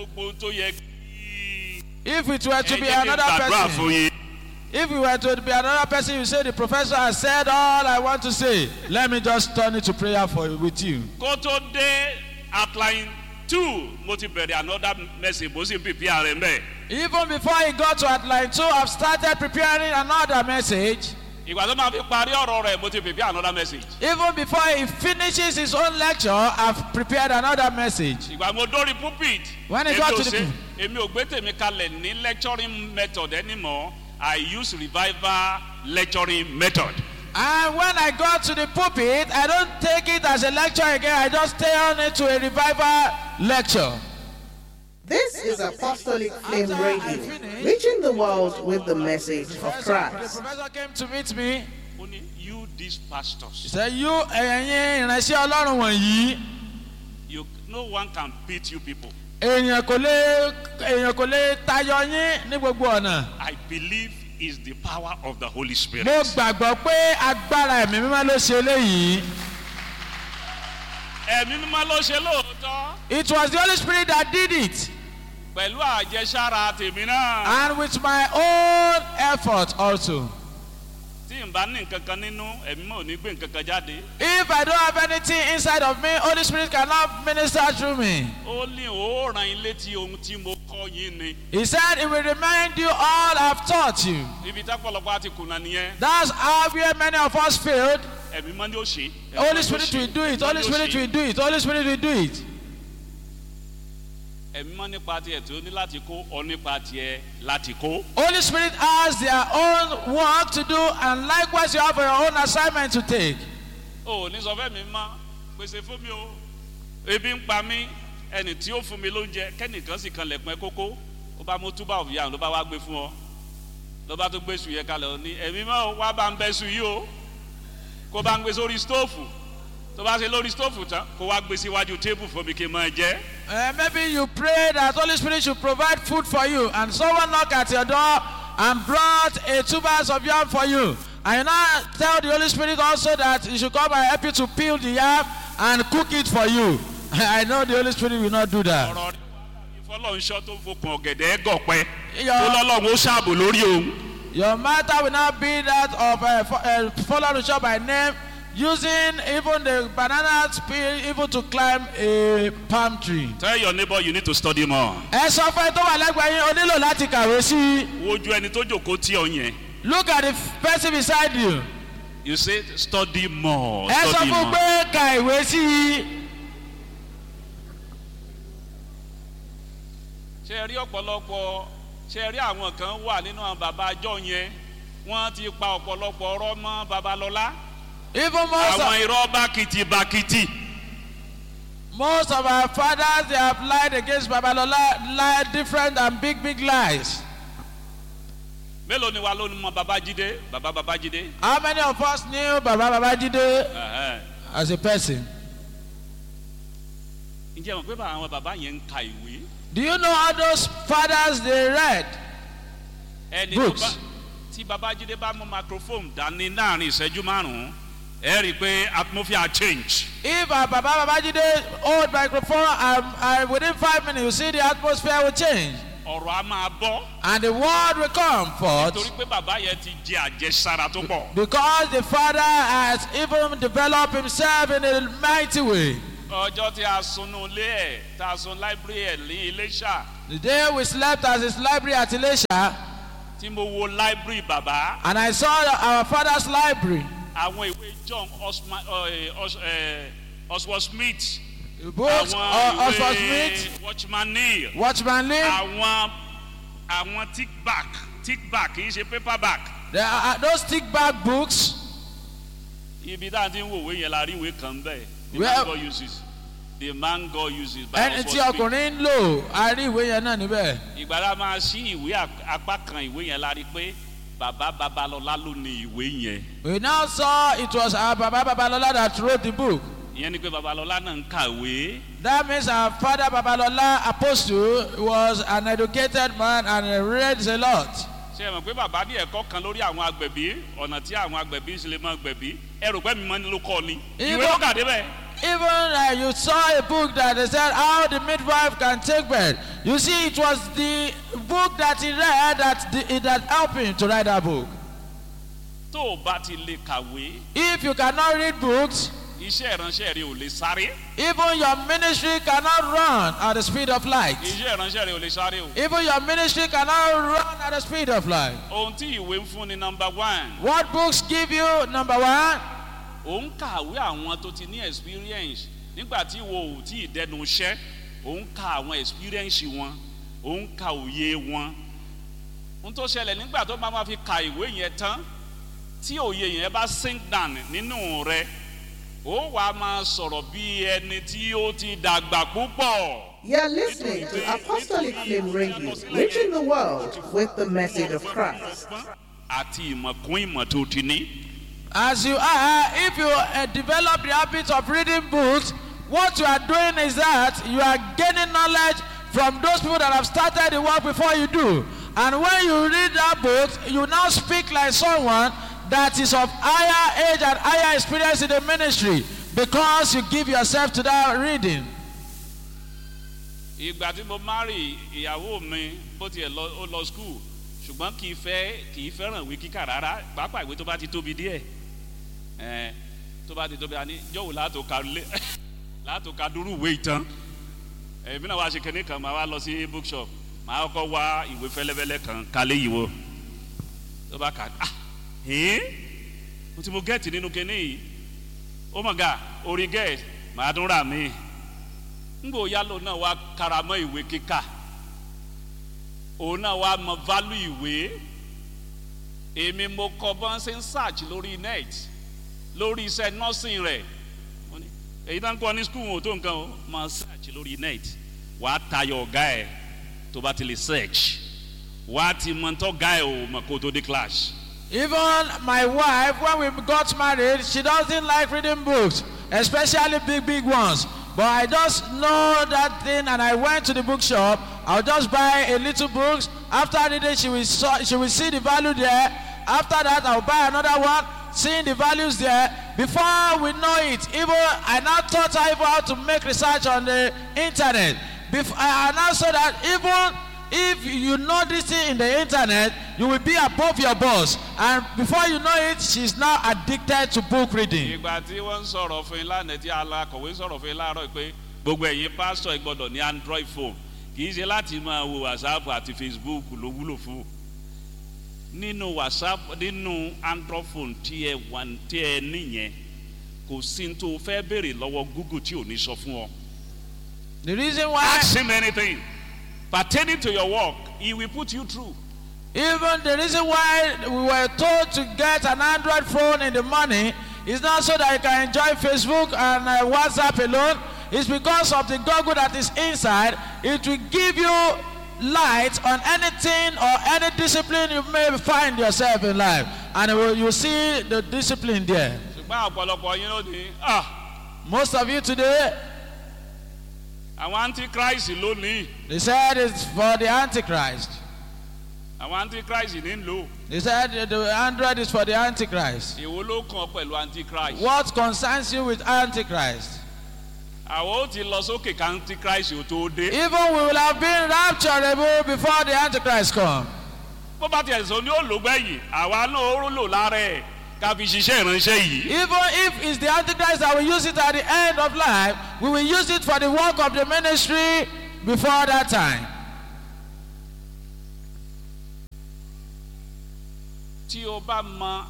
if it were to be another person, if we were to be another person, you say the professor has said all I want to say. Let me just turn it to prayer with you. Go to the outline 2. Another message. Even before he got to outline 2, I've started preparing another message. Even before he finishes his own lecture, I've prepared another message. When he got to the lecturing method anymore, I use revival lecturing method. And when I got to the pulpit, I don't take it as a lecture again. I just turn it to a revival lecture. This is Apostolic Flame Radio, reaching the world with the message of Christ. The professor came to meet me. Only you, these pastors. He said, "You, no one can beat you people. I believe is the power of the Holy Spirit. It was the Holy Spirit that did it. And with my own effort also. If I don't have anything inside of me, Holy Spirit cannot minister through me. He said, it will remind you all I've taught you. That's how many of us failed. Holy Spirit will do it. Holy Spirit will do it. Holy Spirit will do it. Holy Spirit has their own work to do, and likewise you have your own assignment to take. Maybe you pray that Holy Spirit should provide food for you, and someone knocked at your door and brought 2 bags of yam for you. And you now tell the Holy Spirit also that he should come and help you to peel the yam and cook it for you. I know the Holy Spirit will not do that. Your matter will not be that of follow shop by name, using even the banana peel even to climb a palm tree. Tell your neighbor you need to study more. Look at the person beside you. You say study more. Study more. Even most of our fathers, they have lied against Babalola, lied different and big lies. How many of us knew Baba Babajide as a person? Do you know how those fathers, they read books? If Baba Babajide hold microphone, within 5 minutes you see the atmosphere will change. And the word will come forth. Because the father has even developed himself in a mighty way. ọjọ́ tí a sunú ilé ẹ̀ tá a sun library ẹ̀ ní Iléṣà. The day we slept at his library at Ilesha, tí mo wo library bàbá. and I saw our father's library. Àwọn ìwé John Oswald Smith. The books of Oswald Smith, Watchman Nee. Watchman Nee. Àwọn thick back kì í ṣe paperback. There are those thick back books. Ibi tá a ti ń wo ìwé yẹn la rí ìwé kan bẹ́ẹ̀. The Well, man God uses. The man God uses. By ẹni tí Oswald Smith. ọkùnrin ń lò, a rí ìwé yẹn náà níbẹ̀. Ìgbàlá máa ṣí ìwé apá kan ìwé yẹn la rí pé bàbá Babalọlá ló ní ìwé yẹn. We now saw it was our Baba Babalola that wrote the book. Ìyẹn ni pé Babalọlá náà ń kàwé. That means our father Babalola Apostle was an educated man and read a lot. Ṣé ẹ mọ̀ pé bàbá ní ẹ̀kọ́ kan lórí àwọn agbẹ̀bí ọ̀nà tí àwọn agbẹ̀bí ṣe lè máa gbẹ̀bí ẹrù pẹ́ mi máa ń ló kọ́ ni. Ìwé ló kà débẹ̀. Even you saw a book that they said how the midwife can take birth. You see, it was the book that he read that helped him to write that book. Tó o bá ti lè kàwé. If you cannot read books, Iṣẹ́ ìránṣẹ́ rẹ ò lè sáré. even your ministry cannot run at the speed of light. Iṣẹ́ ìránṣẹ́ rẹ ò lè sáré o. Even your ministry cannot run at the speed of light. Ohun tí ìwé ń fún ni number one. What books give you? Number one, Ò ń kàwé àwọn tó ti ní experience nígbà tí wo ò tí ì dẹnu iṣẹ́. Ò ń ka àwọn experience wọn. Ò ń ka òye wọn. Ohun tó ṣẹlẹ̀ nígbà tó máa fi ka ìwé yẹn tán tí òye yẹn bá sink down nínú rẹ. Ó wàá máa sọ̀rọ̀ bí ẹni tí ó ti dàgbà púpọ̀. You are listening to Apostolic Flame Radio, reaching the world with the message of Christ. Àti ìmọ̀ kún ìmọ̀ tó ti ní. as you are, if you develop the habit of reading books, what you are doing is that you are gaining knowledge from those people that have started the work before you do. And when you read that book, you now speak like someone that is of higher age and higher experience in the ministry because you give yourself to that reading. Ìgbà tí mo marry ìyàwó mi bó tiẹ̀ ó lọ school ṣùgbọ́n kì í fẹ́ràn ìwé kíkà rárá pàápàá ìwé tó bá ti tóbi díẹ̀ tó bá ti tóbi àní jọ̀wọ́ látò ka dúró ìwé ìtàn èmi náà wá ṣe kẹ́ni kan máa wá lọ sí bookshop máa kọ́kọ́ wá ìwé fẹ́lẹ́fẹ́lẹ́ kan kálé yìí wo tó bá kà mo ti mo gẹ́ẹ̀tì nínú kẹ́ni yìí ó mọ̀ gà orí gẹ́ẹ̀tì máa tún rà mí ngbò yálò náà wá karamọ́ ìwé kíkà òun náà wá mọ value ìwé èmi mo kọ bọ́n ṣe ń search lórí net lórí iṣẹ́ nursing rẹ̀ èyí tá ń kọ́ ní school wọn ò tó nǹkan o máa search lórí net wàá tayọ ọ̀gá ẹ̀ tó bá ti lè search wàá ti mọ tó ọ̀gá ẹ̀ ò mọ̀ kó tó dé class. Even my wife, when we got married, she doesn't like reading books, especially big ones. But I just know that thing, and I went to the bookshop. I'll just buy a little books. After reading, she will see the value there. After that, I'll buy another one, seeing the values there. Before we know it, even I now taught her how to make research on the internet. I now saw that even if you know this thing in the internet, you will be above your boss. And before you know it, she's now addicted to book reading. Ìgbà tí wọ́n ń sọ̀rọ̀ fún ilá nẹ̀tí alákọ̀wé sọ̀rọ̀ fún ilá rọ̀ pé gbogbo ẹ̀yin pásítọ̀ ìgbọ́dọ̀ ní Android phone kì í ṣe láti máa wo WhatsApp àti Facebook ló wúlò fún. Nínú WhatsApp nínú Android phone tí ẹ níyẹn kò sí tó fẹ́ béèrè lọ́wọ́ Google tí ò ní sọ fún ọ. The reason why ask him anything pertaining to your work, he will put you through. Even the reason why we were told to get an Android phone in the morning is not so that you can enjoy Facebook and WhatsApp alone. It's because of the Google that is inside. It will give you light on anything or any discipline you may find yourself in life. And you see the discipline there. Most of you today, àwọn antichrist lónìí. They said it's for the Antichrist. Àwọn antichrist ní ń lò. They said the Android is for the Antichrist. Èwo ló kàn pẹ̀lú antichrist? What concerns you with Antichrist? Àwọn ó ti lọ sókè ká antichrist ò tó dé. Even we will have been rapturable before the Antichrist come. Bó bá tiẹ̀ sọ ní ó lò gbẹ̀yìn, àwa náà ó lò lára ẹ̀. ká fi ṣiṣẹ́ ìránṣẹ́ yìí. Even if it's the Antichrist that will use it at the end of life, we will use it for the work of the ministry before that time. Tí o bá mọ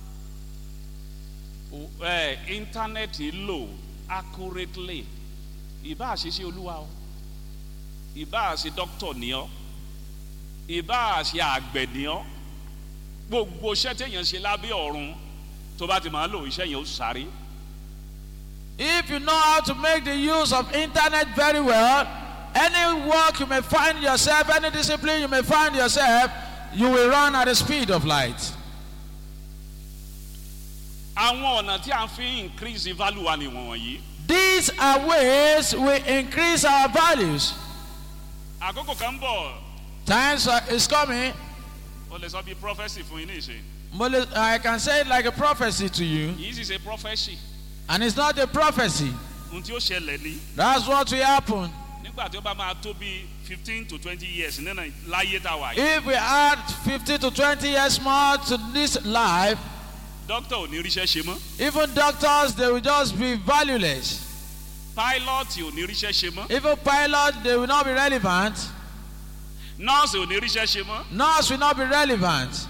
íńtánẹ́ẹ̀tì lò accurately, ìbá àṣìṣe olúwa o, ìbá àṣì dókítà ní ọ, ìbá àṣì àgbẹ̀ ní ọ, gbogbo iṣẹ́ téèyàn ṣe lábẹ́ ọ̀run tó bá ti máa lò iṣẹ́ yẹn ó sáré. If you know how to make the use of internet very well, any work you may find yourself, any discipline you may find yourself, you will run at the speed of light. Àwọn ọ̀nà tí a fi increase value wa ni wọ̀nyí. These are ways we increase our values. Àkókò kan bọ̀. Times is coming. O lè sọ bí prophecy fún yín ní ìṣe. I can say it like a prophecy to you. Yìí sì ṣe prophecy. And it's not a prophecy. Ohun tí ó ṣẹlẹ̀ ni. That's what will happen. Nígbà tí ó bá máa tó bí 15 to 20 years nínú láyé tá a wà yìí. If we add 50 to 20 years more to this life, doctor ò ní ríṣẹ́ ṣe mọ́. even doctors, they will just be valueless. Pilot ò ní ríṣẹ́ ṣe mọ́. Even pilots, they will not be relevant. Nurse ò ní ríṣẹ́ ṣe mọ́. Nurse will not be relevant.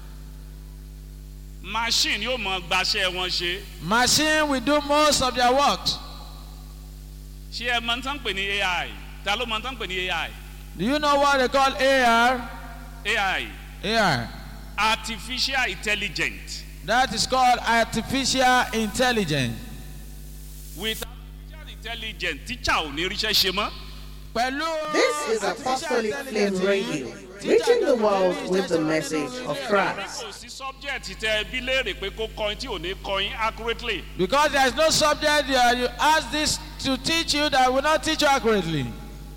Machine yóò mọ gbaṣẹ́ wọn ṣe. Machine will do most of their works. Ṣé ẹ mọ̀ tán pè ní AI? Ta ló mọ̀ tán pè ní AI? Do you know what they call AR? AI. AR. Artificial Intelligence. That is called artificial intelligence. With artificial intelligence, teacher ò ní ríṣẹ́ ṣe mọ́. This is Apostolic Flame Radio, reaching the world with the message of Christ. Kò sí subject tẹ bí léèrè pé kó kọrin tí ò ní kọrin accurately. Because there is no subject there, you ask this to teach you that will not teach you accurately.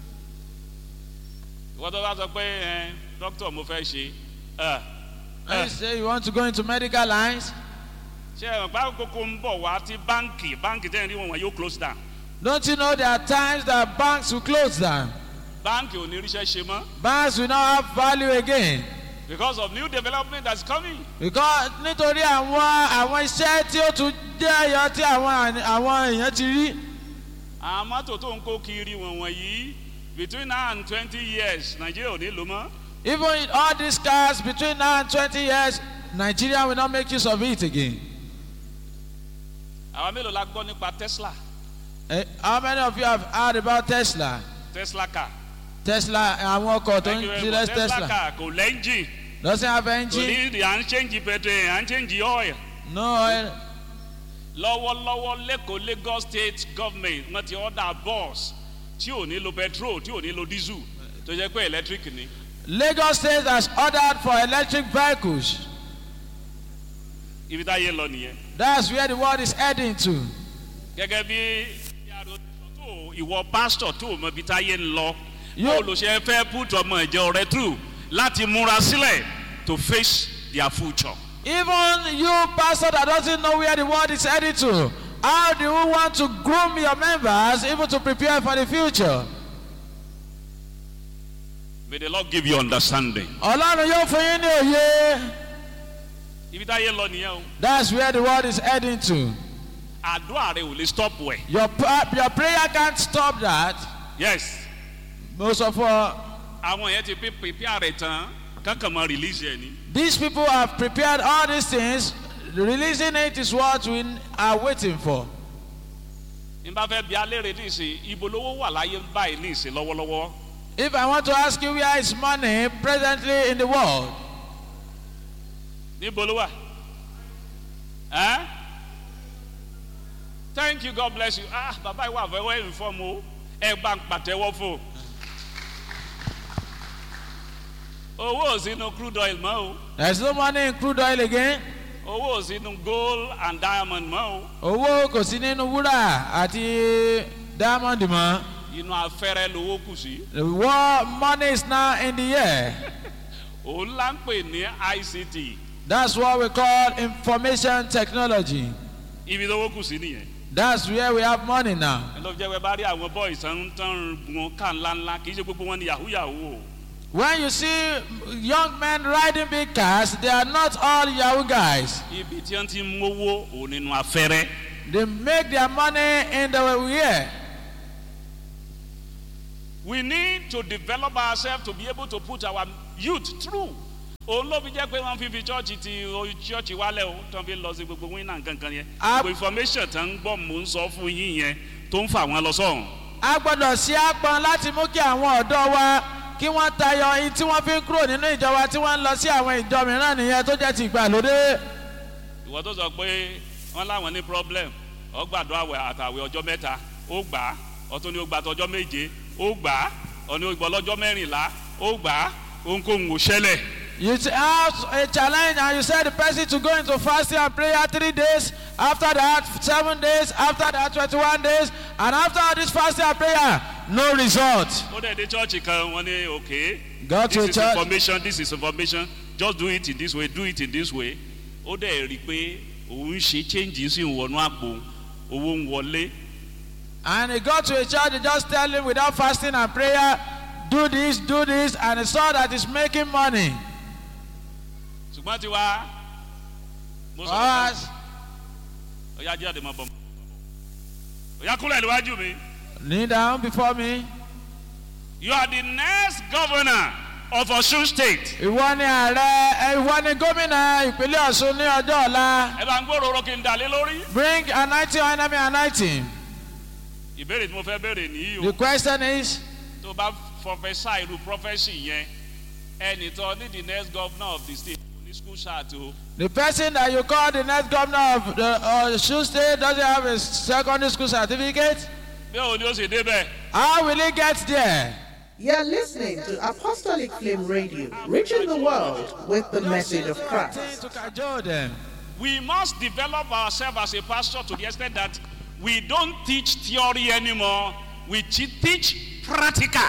Ìwọ́n tó bá sọ pé doctor mo fẹ́ ṣe. And you say you want to go into medical lines. Ṣé ẹ̀ bá kókó ń bọ̀ wá tí báńkì tẹ́lẹ̀ rí wọn yóò close down. Don't you know there are times that banks will close down? Báńkì ò ní ríṣẹ́ ṣe mọ́. Banks will not have value again. Because of new development that's coming. Because nítorí àwọn iṣẹ́ tí ó tún jẹ́ ẹyọ tí àwọn èèyàn ti rí. Àwọn mọ́tò tó ń kó kiri wọ̀nyí between now and 20 years Nigeria ò ní lò mọ́. Even in all these cars between now and 20 years, Nigeria will not make use of it again. Àwọn mélòó la gbọ́ nípa Tesla? How many of you have heard about Tesla? Tesla car. Tesla, àwọn ọkọ̀ tó ń tilẹ̀ Tesla. Tesla car kò lẹ́ńjìn. Doesn't have Kò engine. ní à ń change petrol, à ń change oil. No oil. Lọ́wọ́lọ́wọ́ lẹ́kọ̀ọ́ Lagos state government wọ́n ti order bus tí ò ní lo petrol tí ò ní lo diesel tó jẹ́ pé electric ni. Lagos State has ordered for electric vehicles. Ibi táyé lọ nìyẹn. That's where the world is heading to. Gẹ́gẹ́ bí ìwọ pastor tó mọ ibi táyé ń lọ. Yóò lọ ṣe fẹ́ put ọmọ ìjọ rẹ through láti múra sílẹ̀ to face their future. Even you pastor that doesn't know where the world is heading to, how do you want to groom your members even to prepare for the future? May the Lord give you understanding. Ọlọ́run yóò fún yín ní òye. Ibi táyé lọ nìyẹn o. That's where the world is heading to. Àdúrà rẹ ò lè stop wẹ̀. Your prayer can't stop that. Yes. Most of all, àwọn yẹn ti prepare rẹ̀ tán kankan mọ release ẹ̀ ni. these people have prepared all these things. Releasing it is what we are waiting for. N bá fẹ́ bí alẹ́rẹ̀ ní ìsìn ibo lówó wà láyé báyìí ní ìsìn lọ́wọ́lọ́wọ́. If I want to ask you where is money presently in the world, níbo ló wà? Thank you, God bless you. Bàbá ìwà very well informed o. Ẹ bá ń pàtẹ́wọ́ fún. Owó ò sínú crude oil mọ́ o. there is no money in crude oil again. Owó ò sínú gold and diamond mọ́ o. Owó kò sí nínú wúrà àti diamond mọ́. Inú afẹ́rẹ́ lówó kù sí. The war money is now in the air. Òun là ń pè ní ICT. That's what we call information technology. Ibi lówó kù sí nìyẹn. That's where we have money now. Ẹ lọ jẹ́ pé bá rí àwọn boys tán gun ká ńláńlá kì í ṣe gbogbo wọn ni yahoo yahoo o. When you see young men riding big cars, they are not all Yahoo guys. Ibi tí wọ́n ti ń mówó òun nínú afẹ́rẹ́. They make their money in the air. We need to develop ourselves to be able to put our youth through. Òun ló fi jẹ́ pé wọ́n fi church ti church wálẹ̀ o tó ń fi lọ sí gbogbo wíńnà kankan yẹn. Gbogbo information tó ń gbọ́ mò ń sọ fún yín yẹn tó ń fà wọ́n lọ sọ́hùn. A gbọ́dọ̀ ṣe àpọn láti mú kí àwọn ọ̀dọ́ wa kí wọ́n tayọ èyí tí wọ́n fi ń kúrò nínú ìjọ wa tí wọ́n ń lọ sí àwọn ìjọ mìíràn nìyẹn tó jẹ́ ti ìgbàlódé. Ìwọ tó sọ pé wọ́n láwọn ní problem ó gbàdúrà àwẹ̀ àtàwẹ̀ ọjọ́ mẹ́ta ó gbà á ọtún ni ó gbà tọjọ́ méje ó gbà á ọ̀ni ó gbọ́ lọ́jọ́ mẹ́rìnlá ó gbà á ohunkóhun ò ṣẹlẹ̀. You have a challenge and you say the person to go into fasting and prayer 3 days, after that 7 days, after that 21 days, and after this fasting and prayer, no result. Ó dẹ̀ dé church kan wọ́n ní okay. Go to this is information, just do it in this way, do it in this way. Ó dẹ̀ rí i pé òun ṣe change sí ìwọ̀nù àpò owó ń wọlé. And he got to a church, they just tell him without fasting and prayer, do this, and he saw that he's making money. Ṣùgbọ́n ti wá. Us. Oya jáde mọ́ bọ̀. Oya kúrò níwájú mi. Kneel down before me. You are the next governor of Osun State. Ìwọ ni ààrẹ, ìwọ ni gómìnà ìpínlẹ̀ Ọ̀ṣun ní ọjọ́ ọ̀la. Ẹ bá ń gbòòrò kí n dà lé lórí. Bring anointing on enemy anointing. Ìbéèrè tí mo fẹ́ béèrè nìyí o. The question is. Tó bá prophesy irú prophecy yẹn, ẹnì tó ní the next governor of the state ní school chart o. The person that you call the next governor of the Osun State doesn't have a secondary school certificate. Bí òun ni ó ṣe débẹ̀. How will he get there? You're listening to Apostolic Flame Radio, reaching the world with the message of Christ. We must develop ourselves as a pastor to the extent that we don't teach theory anymore. We teach practical.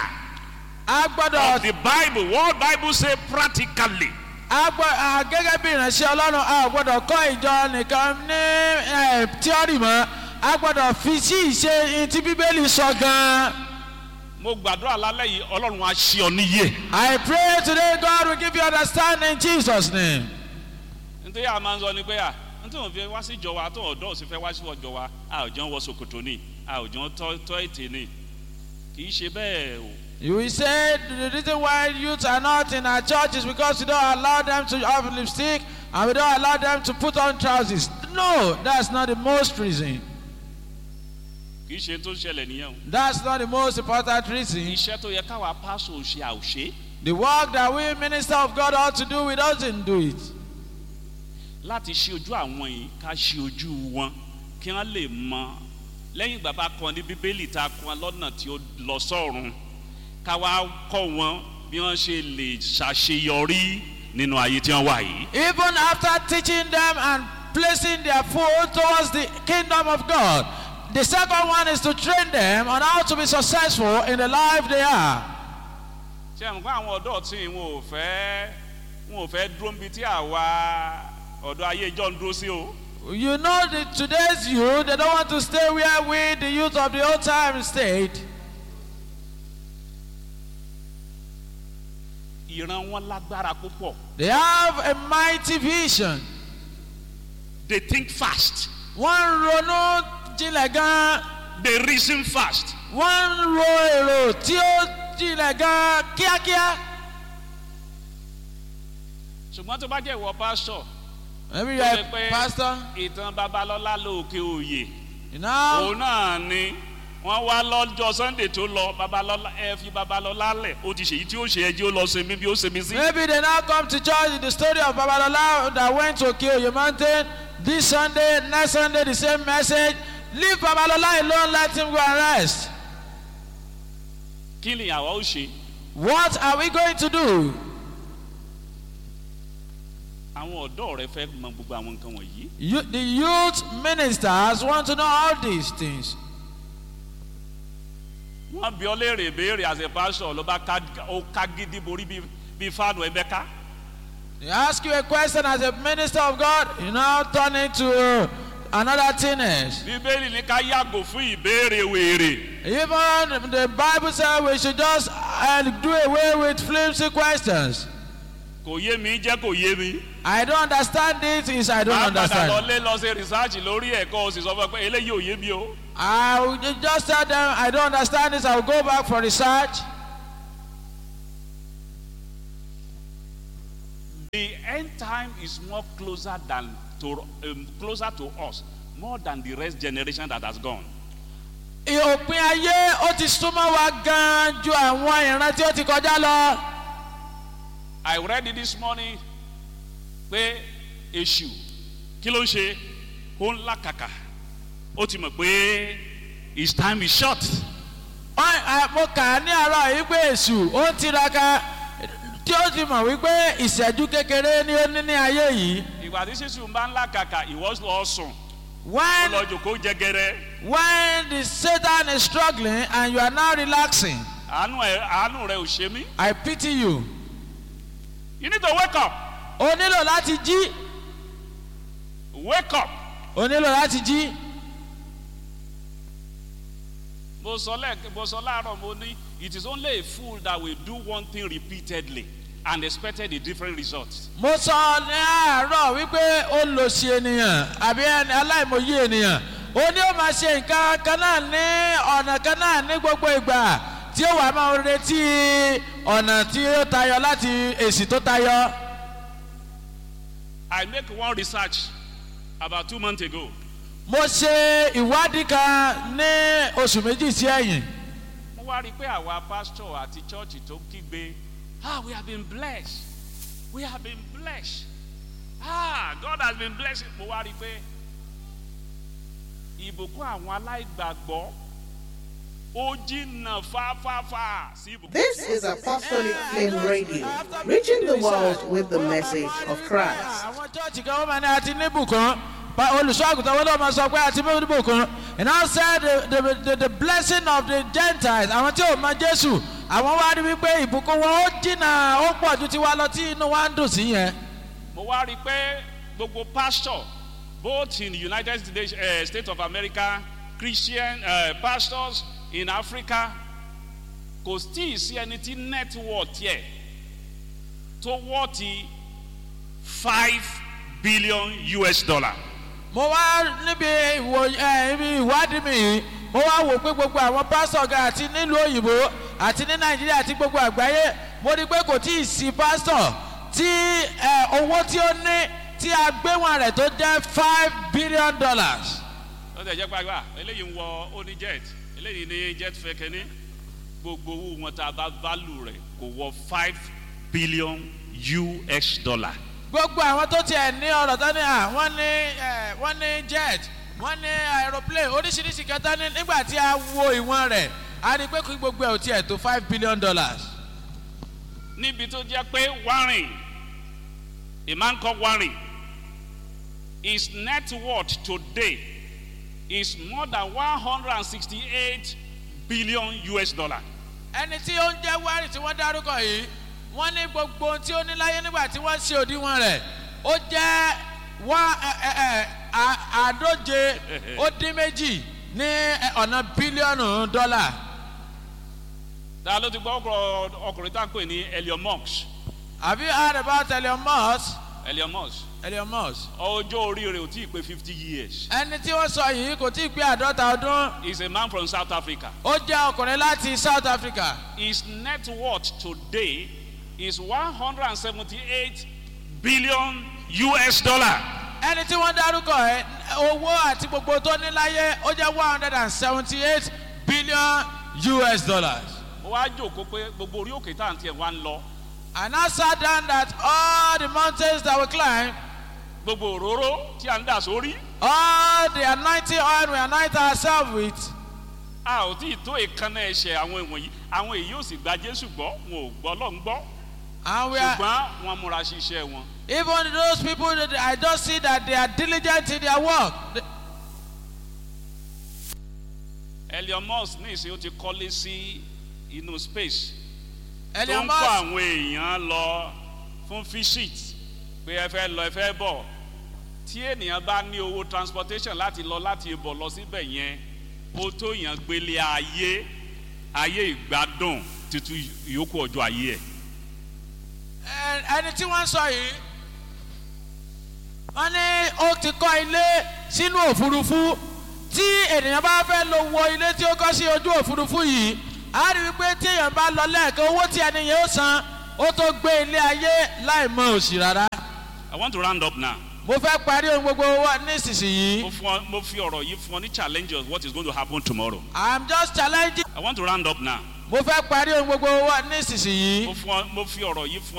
Of the Bible. What Bible say practically. Gẹ́gẹ́ bí ìránṣẹ́ Ọlọ́run a gbọ́dọ̀ kọ́ ìjọ nìkan ní tíọ́rì mọ́ a gbọ́dọ̀ fi sí ìṣe tí Bíbélì sọ gan-an. Mo gbàdúrà lálẹ́ yìí Ọlọ́run á ṣí ọ níyè. I pray today God will give you understanding in Jesus' name. Nítorí a máa ń sọ ni pé nítorí òun fi wá sí ìjọ wa tó ọ̀dọ́ òsì fẹ́ wá sí ìjọ wa a ò jọ ń wọ ṣòkòtò ni a ò jọ ń tọ́ ètè ni kì í ṣe bẹ́ẹ̀ o. You will say the reason why youth are not in our church is because we don't allow them to have lipstick and we don't allow them to put on trousers. No, that's not the most reason. Kì í ṣe tó ṣẹlẹ̀ nìyẹn o. That's not the most important reason. Iṣẹ́ tó yẹ káwa pásọ̀ ṣe àwòṣe. The work that we minister of God ought to do, we doesn't do it. Láti ṣe ojú àwọn yìí ká ṣe ojú wọn kí wọ́n lè mọ lẹ́yìn ìgbà bá kọ́ ní Bíbélì tá a kọ́ lọ́nà tí ó lọ sọ́run ká wá kọ́ wọn bí wọ́n ṣe lè ṣàṣeyọrí nínú ayé tí wọ́n wà yìí. Even after teaching them and placing their foot towards the kingdom of God, the second one is to train them on how to be successful in the life they are. Ṣé àwọn ọ̀dọ́ tí wọn ò fẹ́ dúró níbi tí àwa ọ̀dọ́ ayé ìjọ ń dúró sí o. You know that today's youth, they don't want to stay where we, the youth of the old time, stayed. Ìran wọn lágbára púpọ̀. They have a mighty vision. They think fast. Wọ́n ronú jinlẹ̀ gan. They reason fast. Wọ́n ro èrò tí ó jinlẹ̀ gan kíákíá. Ṣùgbọ́n tó bá jẹ́ ìwọ pásítọ̀. Maybe you are a pastor. Ìtàn Babalọ́lá lóòkè òye. You know. Òun náà ni wọ́n wá lọ́jọ́ Sunday tó lọ Babalọ́lá ẹ fi Babalọ́lá lẹ̀ ó ti ṣèyí tí ó ṣe ẹjẹ́ ó lọ sinmi bí ó sinmi sí. Maybe they now come to church in the story of Babalola that went to Okeoye Mountain this Sunday, next Sunday the same message. Leave Babalola alone, let him go and rest. Kí ni àwa ó ṣe? What are we going to do? Àwọn ọ̀dọ́ rẹ fẹ́ mọ gbogbo àwọn nǹkan wọ̀nyí. The youth ministers want to know all these things. Wọ́n bí ọ léèrè béèrè as a pastor ló bá ká gidi borí bí fáànù ẹgbẹ́ ká. They ask you a question as a minister of God, you now turn into another thing is, bíbélì ní ká yàgò fún ìbéèrè wèrè. even the Bible says we should just do away with flimsy questions. Kò yé mi jẹ́ kò yé mi. I don't understand it, is I don't Má padà understand. lọ ṣe research lórí ẹ̀kọ́ o sì sọ fún ẹ pé eléyìí ò yé mi o. I will just tell them I don't understand this. I will go back for research. The end time is more closer closer to us more than the rest generation that has gone. Òpin ayé ó ti súnmọ́ wa gan ju àwọn ìran tí ó ti kọjá lọ. I read it this morning pé èṣù kí ló ń ṣe ó ń làkàkà ó ti mọ̀ pé his time is short. Mo kà á ní àárọ̀ yìí pé èṣù ó ń tiraka tí ó ti mọ̀ wípé ìṣẹ́jú kékeré ni ó ní ní ayé yìí. Ìgbà tí sísù ń bá ń làkàkà ìwọ lọ sùn. Ó When lọ jòkó jẹgẹrẹ. the Satan is struggling and you are now relaxing, Àánú rẹ ò ṣe mí. I pity you. You need to wake up. O nílò láti jí. Wake up. O nílò láti jí. Mo sọ láàárọ̀ mo ní it is only a fool that will do one thing repeatedly and expected a different result. Mo sọ ní àárọ̀ wípé olòṣì ènìyàn àbí aláìmọye ènìyàn ó ní ó máa ṣe nǹkan kan náà ní ọ̀nà kan náà ní gbogbo ìgbà tí ó wà máa retí ọ̀nà tí ó tayọ láti èsì tó tayọ. I make one research about 2 months ago. Mo ṣe ìwádìí kan ní oṣù méjì sí ẹ̀yìn. Mo wá rí i pé àwa pastor àti church tó kígbe we have been blessed, we have been blessed, God has been blessed. Mo wá rí i pé ìbùkún àwọn aláìgbàgbọ́ ó jìnnà fáfáfá sí ìbùkún. This is Apostolic Flame Radio, reaching the world with the message of Christ. Àwọn chọ́ọ̀chì kan wọ́n máa ní àti níbùkún. Olùṣọ́àgùtàn wọ́n lọ́ máa sọ pé àti níbùkún. And now said the blessing of the Gentiles, àwọn tí ò mọ Jésù, àwọn wá rí wípé ìbùkún wọn ó jìnnà ó pọ̀ ju tiwa lọ tí inú wa ń dùn sí yẹn. Mo wá rí i pé gbogbo pastor both in the United States of America, Christian pastors in Africa, kò tí ì sí ẹni tí net worth yẹ tó wọ́ọ̀tì $5 billion. Mo wá níbi ìwádìí mi yìí, mo wá wò pé gbogbo àwọn pásítọ̀ gan àti nílùú òyìnbó àti ní Nàìjíríà àti gbogbo àgbáyé, mo rí pé kò tí ì sí pásítọ̀ tí owó tí ó ní tí a gbé wọn rẹ̀ tó jẹ́ $5 billion. Ó tẹ̀ jẹ́ pàgbà eléyìí ń wọ ó ní jet eléyìí ní jet fẹ́kẹ́ ní gbogbo owó wọn tá a bá value rẹ̀ kò wọ $5 billion. Gbogbo àwọn tó tiẹ̀ ní ọ̀rọ̀ tán ní wọ́n ní jet wọ́n ní aeroplane oríṣiríṣi kẹta ní nígbà tí a wo ìwọ̀n rẹ̀ a rí pé kí gbogbo ẹ̀ ò tiẹ̀ tó $5 billion. Níbi tó jẹ́ pé Warren, a man called Warren, his net worth today is more than $168 billion. Ẹni tí ó ń jẹ́ Warren tí wọ́n dárúkọ yìí wọ́n ní gbogbo ohun tí ó ní láyé nígbà tí wọ́n ṣe òdiwọ̀n rẹ̀ ó jẹ́ $132 ní ọ̀nà bílíọ̀nù dọ́là. Ta ló ti gbọ́ ọkùnrin tá à ń pè ní Elon Musk? Have you heard about Elon Musk? Elon Musk. Elon Musk. Ọjọ́ orí rẹ̀ ò tí ì pé 50 years. Ẹni tí wọ́n sọ yìí kò tí ì pé 50 ọdún. He is a man from South Africa. Ó jẹ́ ọkùnrin láti South Africa. His net worth today is $178 billion. Ẹni tí wọ́n dárúkọ ẹ̀ owó àti gbogbo tó ní láyé ó jẹ́ $178 billion. Mo wá jókòó pé gbogbo orí òkè tá à ń tiẹ̀ wá ń lọ. And I sat down that all the mountains that we climb, gbogbo òróró tí à ń dà sórí. all the anointing oil we anoint ourselves with. A ò tí ì tó ìkànnà ẹ̀ṣẹ̀ àwọn ìwọ̀nyí àwọn èyí ò sì gba Jésù gbọ́ wọn ò gbọ́ Ọlọ́run gbọ́. And we are, ṣùgbọ́n wọ́n múra sí iṣẹ́ wọn. even those people that I just see that they are diligent in their work. Elon Musk ní ìsìn ó ti kọ́lé sí inú space. Elon tó ń kó Musk, àwọn èèyàn lọ fún visit pé ẹ fẹ́ lọ ẹ fẹ́ bọ̀ tí ènìyàn bá ní owó transportation láti lọ láti ibọ̀ lọ síbẹ̀ yẹn ó tó yàn gbélé ayé ìgbádùn títú ìyókù ọjọ́ ayé ẹ̀. ẹni tí wọ́n sọ yìí wọ́n ní ó ti kọ́ ilé sínú òfurufú tí ènìyàn bá fẹ́ lọ wọ ilé tí ó kọ́ sí ojú òfurufú yìí á rí wípé tí èèyàn bá lọ lẹ́ẹ̀kan owó tí ẹni yẹn ó san ó tó gbé ilé ayé láì mọ òṣì rárá. I want to round up now. mo fẹ́ parí ohun gbogbo wa nísinsìnyí. mo fi ọ̀rọ̀ yìí fún ọ ní challenge of what is going to happen tomorrow. I'm just challenging. I want to round up now. mo fẹ́ parí ohun gbogbo wa nísinsìnyí. mo fi ọ̀rọ̀ yìí fún ọ